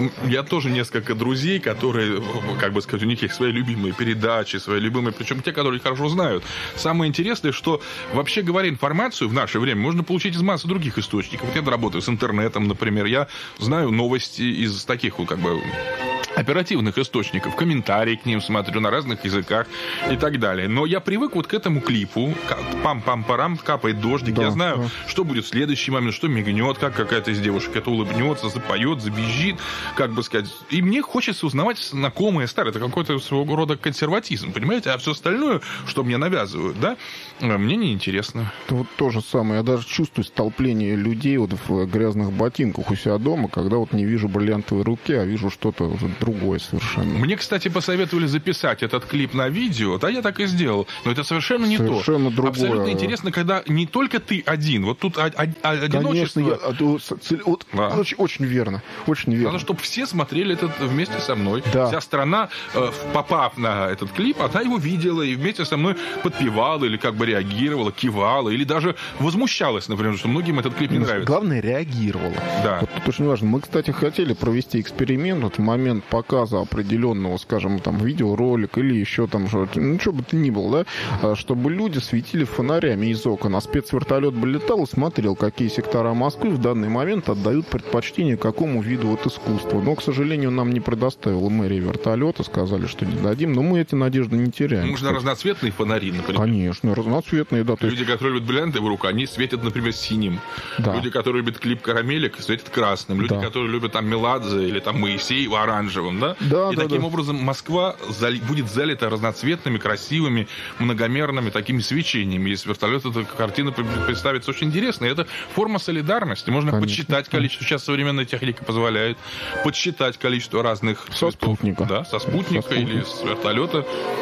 Я тоже несколько друзей, которые, как бы сказать, у них есть свои любимые передачи, свои любимые, причем те, которые хорошо знают. Самое интересное, что, вообще говоря, информацию в наше время можно получить из массы других источников. Вот я работаю с интернетом, например. Я знаю новости из таких, как бы, оперативных источников, комментарии к ним смотрю на разных языках и так далее. Но я привык вот к этому клипу. Пам-пам-парам, капает дождик. Да, я знаю, что будет в следующий момент, что мигнет, как какая-то из девушек это улыбнется, запоет, забежит, как бы сказать. И мне хочется узнавать знакомые старые. Это какой-то своего рода консерватизм, понимаете? А все остальное, что мне навязывают, да, мне неинтересно. Это вот то же самое. Я даже чувствую столпление людей вот в грязных ботинках у себя дома, когда вот не вижу «Бриллиантовой руки», а вижу что-то уже другое совершенно. Мне, кстати, посоветовали записать этот клип на видео, да, я так и сделал, но это совершенно не то. Совершенно другое. Абсолютно интересно, когда не только ты один, вот тут одиночество. Конечно, очень верно, очень верно. Надо, чтобы все смотрели это вместе со мной. Да. Вся страна, попав на этот клип, она его видела и вместе со мной подпевала или как бы реагировала, кивала, или даже возмущалась, например, что многим этот клип не нравится. Главное, реагировала. Да. Вот это очень важно. Мы, кстати, хотели провести эксперимент вот в момент показа определенного, скажем, там, видеоролика или еще там, что бы то ни было, да, чтобы люди светили фонарями из окон, а спецвертолет бы летал и смотрел, какие сектора Москвы в данный момент отдают предпочтение какому виду вот искусства. Но, к сожалению, нам не предоставила мэрия вертолета, сказали, что не дадим, но мы эти надежды не теряем. Можно разноцветные фонари, например. Конечно, разноцветные, да. Люди, которые любят бриллиантовую руку, они светят, например, синим. Да. Люди, которые любят клип «Карамелек», светят красным. Люди, которые любят там Меладзе или там Моисей, оранжевым, да? Да, и таким образом Москва будет залита разноцветными, красивыми, многомерными такими свечениями. Если вертолет, эта картина представится очень интересно. И это форма солидарности. Можно подсчитать количество. Сейчас современная техника позволяет подсчитать количество разных со спутника. Да, со спутника или с вертолета.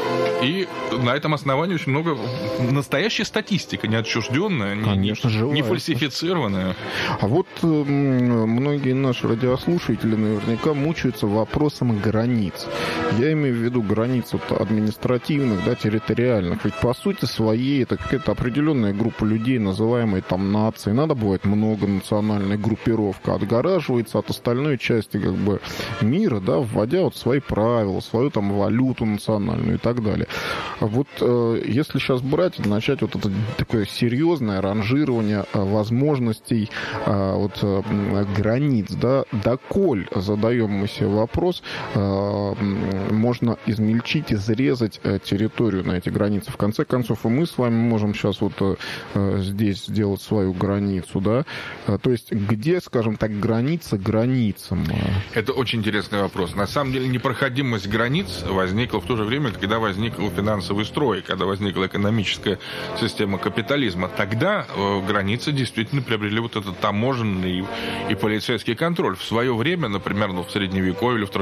И на этом основании очень много настоящая статистика, не отчужденная, не фальсифицированная. А вот многие наши радиослушатели наверняка мучаются вопросом границ. Я имею в виду границ административных, да, территориальных. Ведь по сути своей это какая-то определенная группа людей, называемая там нацией. Иногда бывает многонациональная группировка, отгораживается от остальной части как бы мира, да, вводя вот свои правила, свою там валюту национальную и так далее. А вот если сейчас брать, начать вот это такое серьезное ранжирование возможностей вот границ, да, доколь, задаем мы себе вопрос, можно измельчить, изрезать территорию на эти границы. В конце концов, и мы с вами можем сейчас вот здесь сделать свою границу, да, то есть где, скажем так, граница границам? Это очень интересный вопрос. На самом деле непроходимость границ возникла в то же время, когда возник финансовый строй, когда возникла экономическая система капитализма. Тогда границы действительно приобрели вот этот таможенный и полицейский контроль. В свое время, например, в Средневековье или в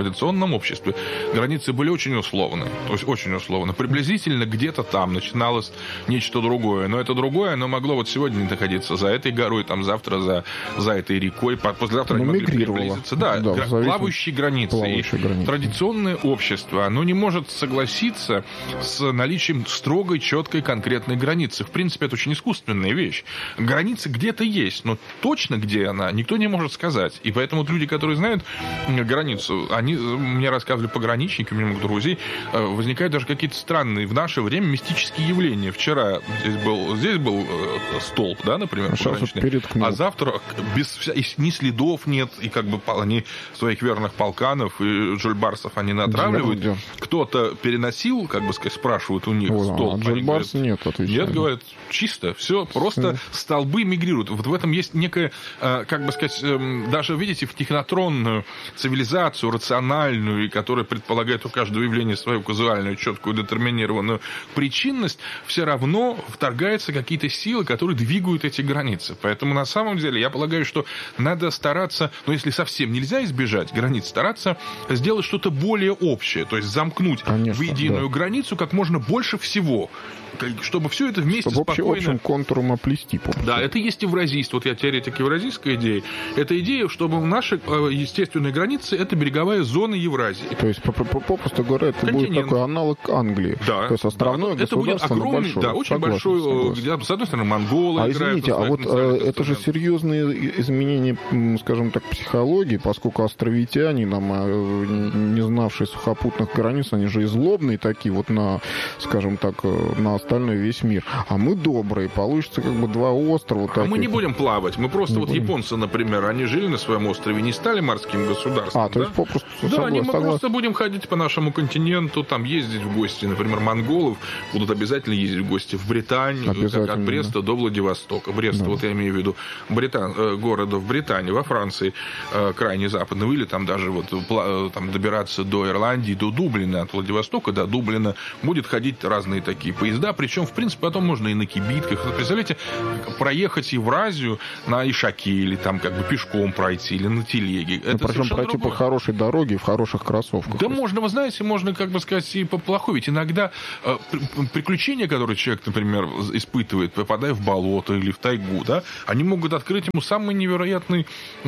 традиционном обществе границы были очень условны. То есть очень условно. Приблизительно где-то там начиналось нечто другое. Но это другое, оно могло вот сегодня находиться за этой горой, там завтра за этой рекой, послезавтра они могли приблизиться. Да, плавающие границы. И традиционное общество, оно не может согласиться с наличием строгой, четкой, конкретной границы. В принципе, это очень искусственная вещь. Граница где-то есть, но точно где она, никто не может сказать. И поэтому вот люди, которые знают границу, они мне рассказывали пограничники, у меня много друзей, возникают даже какие-то странные в наше время мистические явления. Вчера здесь был столб, да, например, пограничный, а завтра ни следов нет, и как бы они своих верных полканов и джульбарсов они натравливают. Кто-то переносил, как бы сказать, спрашивают у них столб. А джульбарс нет, отвечают. Нет, говорят, чисто, все, просто столбы мигрируют. Вот в этом есть некая, как бы сказать, даже, видите, в технотронную цивилизацию, рациональную, и которая предполагает у каждого явления свою казуальную, четкую, детерминированную причинность, все равно вторгаются какие-то силы, которые двигают эти границы. Поэтому, на самом деле, я полагаю, что надо стараться, ну, если совсем нельзя избежать границ, стараться сделать что-то более общее, то есть замкнуть в единую границу как можно больше всего, чтобы все это вместе спокойно... общим контуром оплести. Да, это есть евразийство. Вот я теоретик евразийской идеи. Это идея, чтобы наши естественные границы — это береговая зона Евразии. То есть, попросту говоря, это будет такой аналог Англии. Да. То есть, островное государство, это будет огромный, большое. Да, очень большой, где, с одной стороны, монголы играют. Извините, а вот это же серьезные изменения, скажем так, психологии, поскольку островитяне, не знавшие сухопутных границ, они же и злобные такие вот на, скажем так, на остальной весь мир. А мы добрые. Получится как бы два острова. А мы не будем плавать. Мы просто японцы, например, они жили на своем острове, не стали морским государством. То есть попросту... Да, мы просто будем ходить по нашему континенту, там ездить в гости. Например, монголов будут обязательно ездить в гости в Британию, как от Бреста до Владивостока. Брест, вот я имею в виду, города в Британии, во Франции, крайне западного, или там даже вот там добираться до Ирландии, до Дублина, от Владивостока до Дублина будет ходить разные такие поезда. Причем, в принципе, потом можно и на кибитках. Представляете, проехать Евразию на Ишаке или там как бы пешком пройти, или на телеге. Это причем пройти по хорошей дороге, в хороших кроссовках. Да, можно, вы знаете, можно, как бы сказать, и по плохой. Ведь иногда приключения, которые человек, например, испытывает, попадая в болото или в тайгу, да, они могут открыть ему самые невероятные,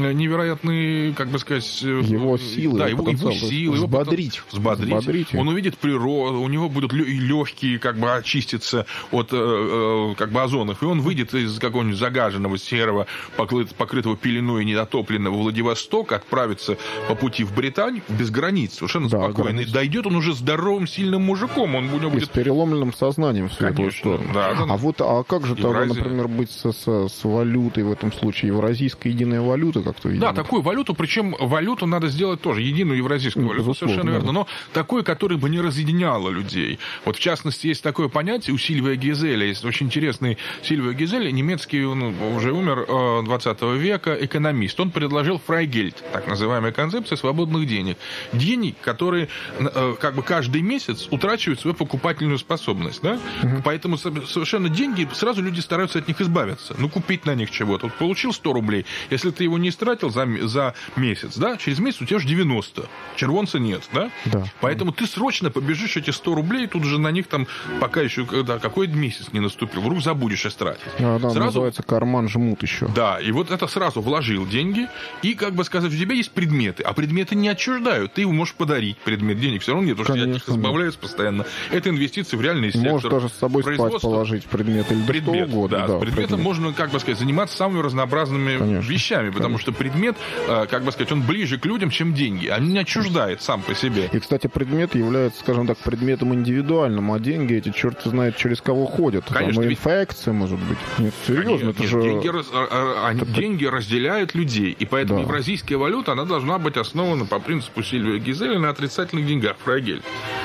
как бы сказать... Его силы. Да, его силы. Взбодрить. Он увидит природу, у него будут легкие, как бы, очиститься от как бы озонов, и он выйдет из какого-нибудь загаженного, серого, покрытого пеленой и недотопленного Владивостока, отправится по пути в Британию без границ, совершенно спокойно. И дойдет он уже здоровым, сильным мужиком. Он будет... И с переломленным сознанием в светлую сторону. Да, а как же тогда, например, быть с валютой в этом случае? Евразийская единая валюта как-то? Да, такую валюту, причем валюту надо сделать тоже, единую евразийскую валюту, совершенно верно, но такой, которая бы не разъединяла людей. Вот в частности, есть такое понятие у Сильвия Гизеля, есть очень интересный Сильвио Гизель, немецкий, он уже умер, 20 века, экономист. Он предложил фрайгельд, так называемая концепция свободных денег. Денег, которые как бы каждый месяц утрачивают свою покупательную способность. Да? Поэтому совершенно деньги, сразу люди стараются от них избавиться. Ну, купить на них чего-то. Вот получил 100 рублей. Если ты его не истратил за месяц, да, через месяц у тебя уже 90. Червонца нет. Да? Поэтому ты срочно побежишь эти 100 рублей, тут же на них там, пока еще какой месяц не наступил, вдруг забудешь истратить. Сразу... называется карман жмут еще. Да, и вот это сразу вложил деньги, и, как бы сказать, у тебя есть предметы, а предметы не отчуждают. Ты его можешь подарить, предмет, денег все равно нет, потому что я от них избавляюсь постоянно. Это инвестиции в реальный сектор. Можешь даже с собой спать положить предмет или предмет, что угодно. Да, с предметом можно, как бы сказать, заниматься самыми разнообразными вещами, потому что предмет, как бы сказать, он ближе к людям, чем деньги. Он не отчуждает сам по себе. И, кстати, предмет является, скажем так, предметом индивидуальным, а деньги эти, черт знает, через кого ходят. Конечно. Там инфекция, может быть. Нет, серьезно, это же... Деньги разделяют людей, и поэтому евразийская валюта, она должна быть основана по принципу Сильвия Гизеля на отрицательных деньгах, фрайгельд.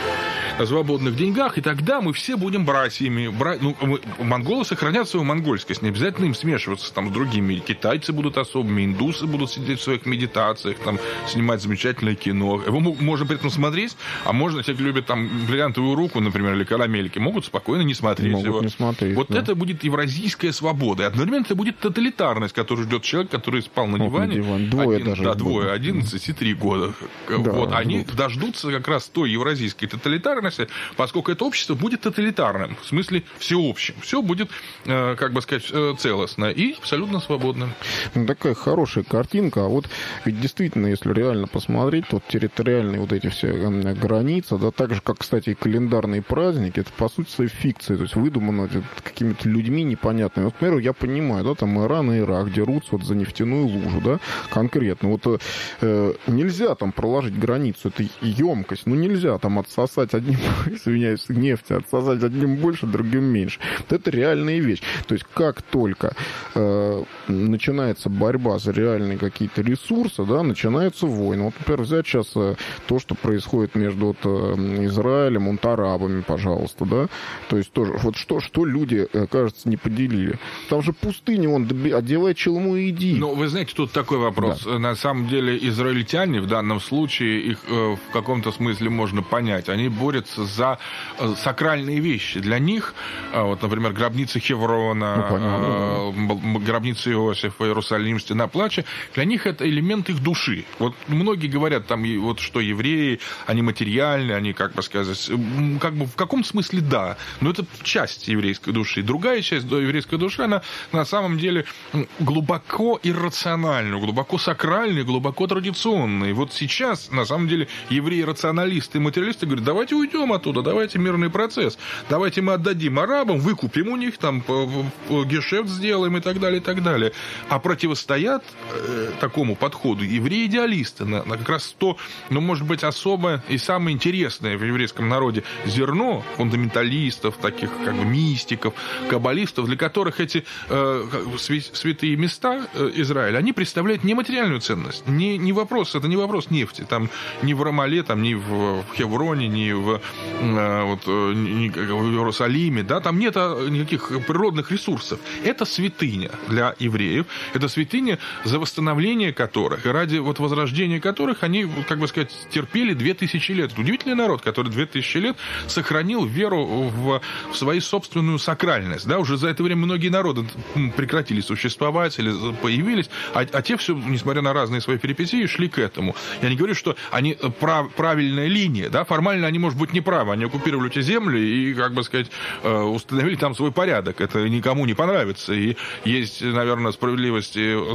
на свободных деньгах, и тогда мы все будем братьями. Монголы сохранят свою монгольскость, не обязательно им смешиваться там с другими. Китайцы будут особыми, индусы будут сидеть в своих медитациях, там, снимать замечательное кино. Его можно при этом смотреть, а можно, те, кто любят там «Бриллиантовую руку», например, или «Карамельки», могут спокойно не смотреть его. Не смотреть, вот это будет евразийская свобода. И одновременно это будет тоталитарность, которую ждет человек, который спал на диване. Двое, 11 и 3 года. Да, вот, они дождутся как раз той евразийской тоталитарности, поскольку это общество будет тоталитарным, в смысле всеобщим. Все будет, как бы сказать, целостно и абсолютно свободным. Такая хорошая картинка. А вот ведь действительно, если реально посмотреть, то территориальные вот эти все границы, да, так же, как, кстати, и календарные праздники, это, по сути, своей фикция, то есть выдумано какими-то людьми непонятными. Вот, например, я понимаю, да, там Иран и Ирак дерутся вот за нефтяную лужу, да, конкретно. Вот нельзя там проложить границу, это емкость, нельзя там отсосать одним, извиняюсь, нефть, отсосать одним больше, другим меньше. Вот это реальная вещь. То есть как только начинается борьба за реальные какие-то ресурсы, да, начинаются войны. Вот, например, взять сейчас то, что происходит между Израилем и арабами, пожалуйста, да, то есть тоже, вот что люди, кажется, не поделили. Там же пустыня, одевай челму и иди. Ну, вы знаете, тут такой вопрос. Да. На самом деле, израильтяне в данном случае, их в каком-то смысле можно понять. Они борются за сакральные вещи. Для них, вот, например, гробница Хеврона, гробница Иосифа, Иерусалим, стена плача, для них это элемент их души. Вот многие говорят, там, вот, что евреи, они материальны, они, как бы сказать, как бы в каком смысле да, но это часть еврейской души. Другая часть еврейской души, она на самом деле глубоко иррациональна, глубоко сакральна, глубоко традиционна. И вот сейчас, на самом деле, евреи-рационалисты и материалисты говорят, давайте уйдем оттуда, давайте мирный процесс, давайте мы отдадим арабам, выкупим у них, там, гешефт сделаем и так далее, и так далее. А противостоят такому подходу евреи-идеалисты, на как раз то, может быть, особое и самое интересное в еврейском народе зерно фундаменталистов, таких как бы мистиков, каббалистов, для которых эти святые места Израиля, они представляют нематериальную ценность. Не вопрос, это не вопрос нефти. Там ни в Рамале, там, ни в Хевроне, ни в Иерусалиме, да, там нет никаких природных ресурсов. Это святыня для евреев. Это святыня, за восстановление которых, и ради вот возрождения которых они, как бы сказать, терпели 2000 лет. Это удивительный народ, который 2000 лет сохранил веру в свою собственную сакральность. Да, уже за это время многие народы прекратили существовать или появились, а те все, несмотря на разные свои перипетии, шли к этому. Я не говорю, что они правильная линия, да, формально они, может быть, не правы, они оккупировали эти земли и, как бы сказать, установили там свой порядок. Это никому не понравится. И есть, наверное, справедливости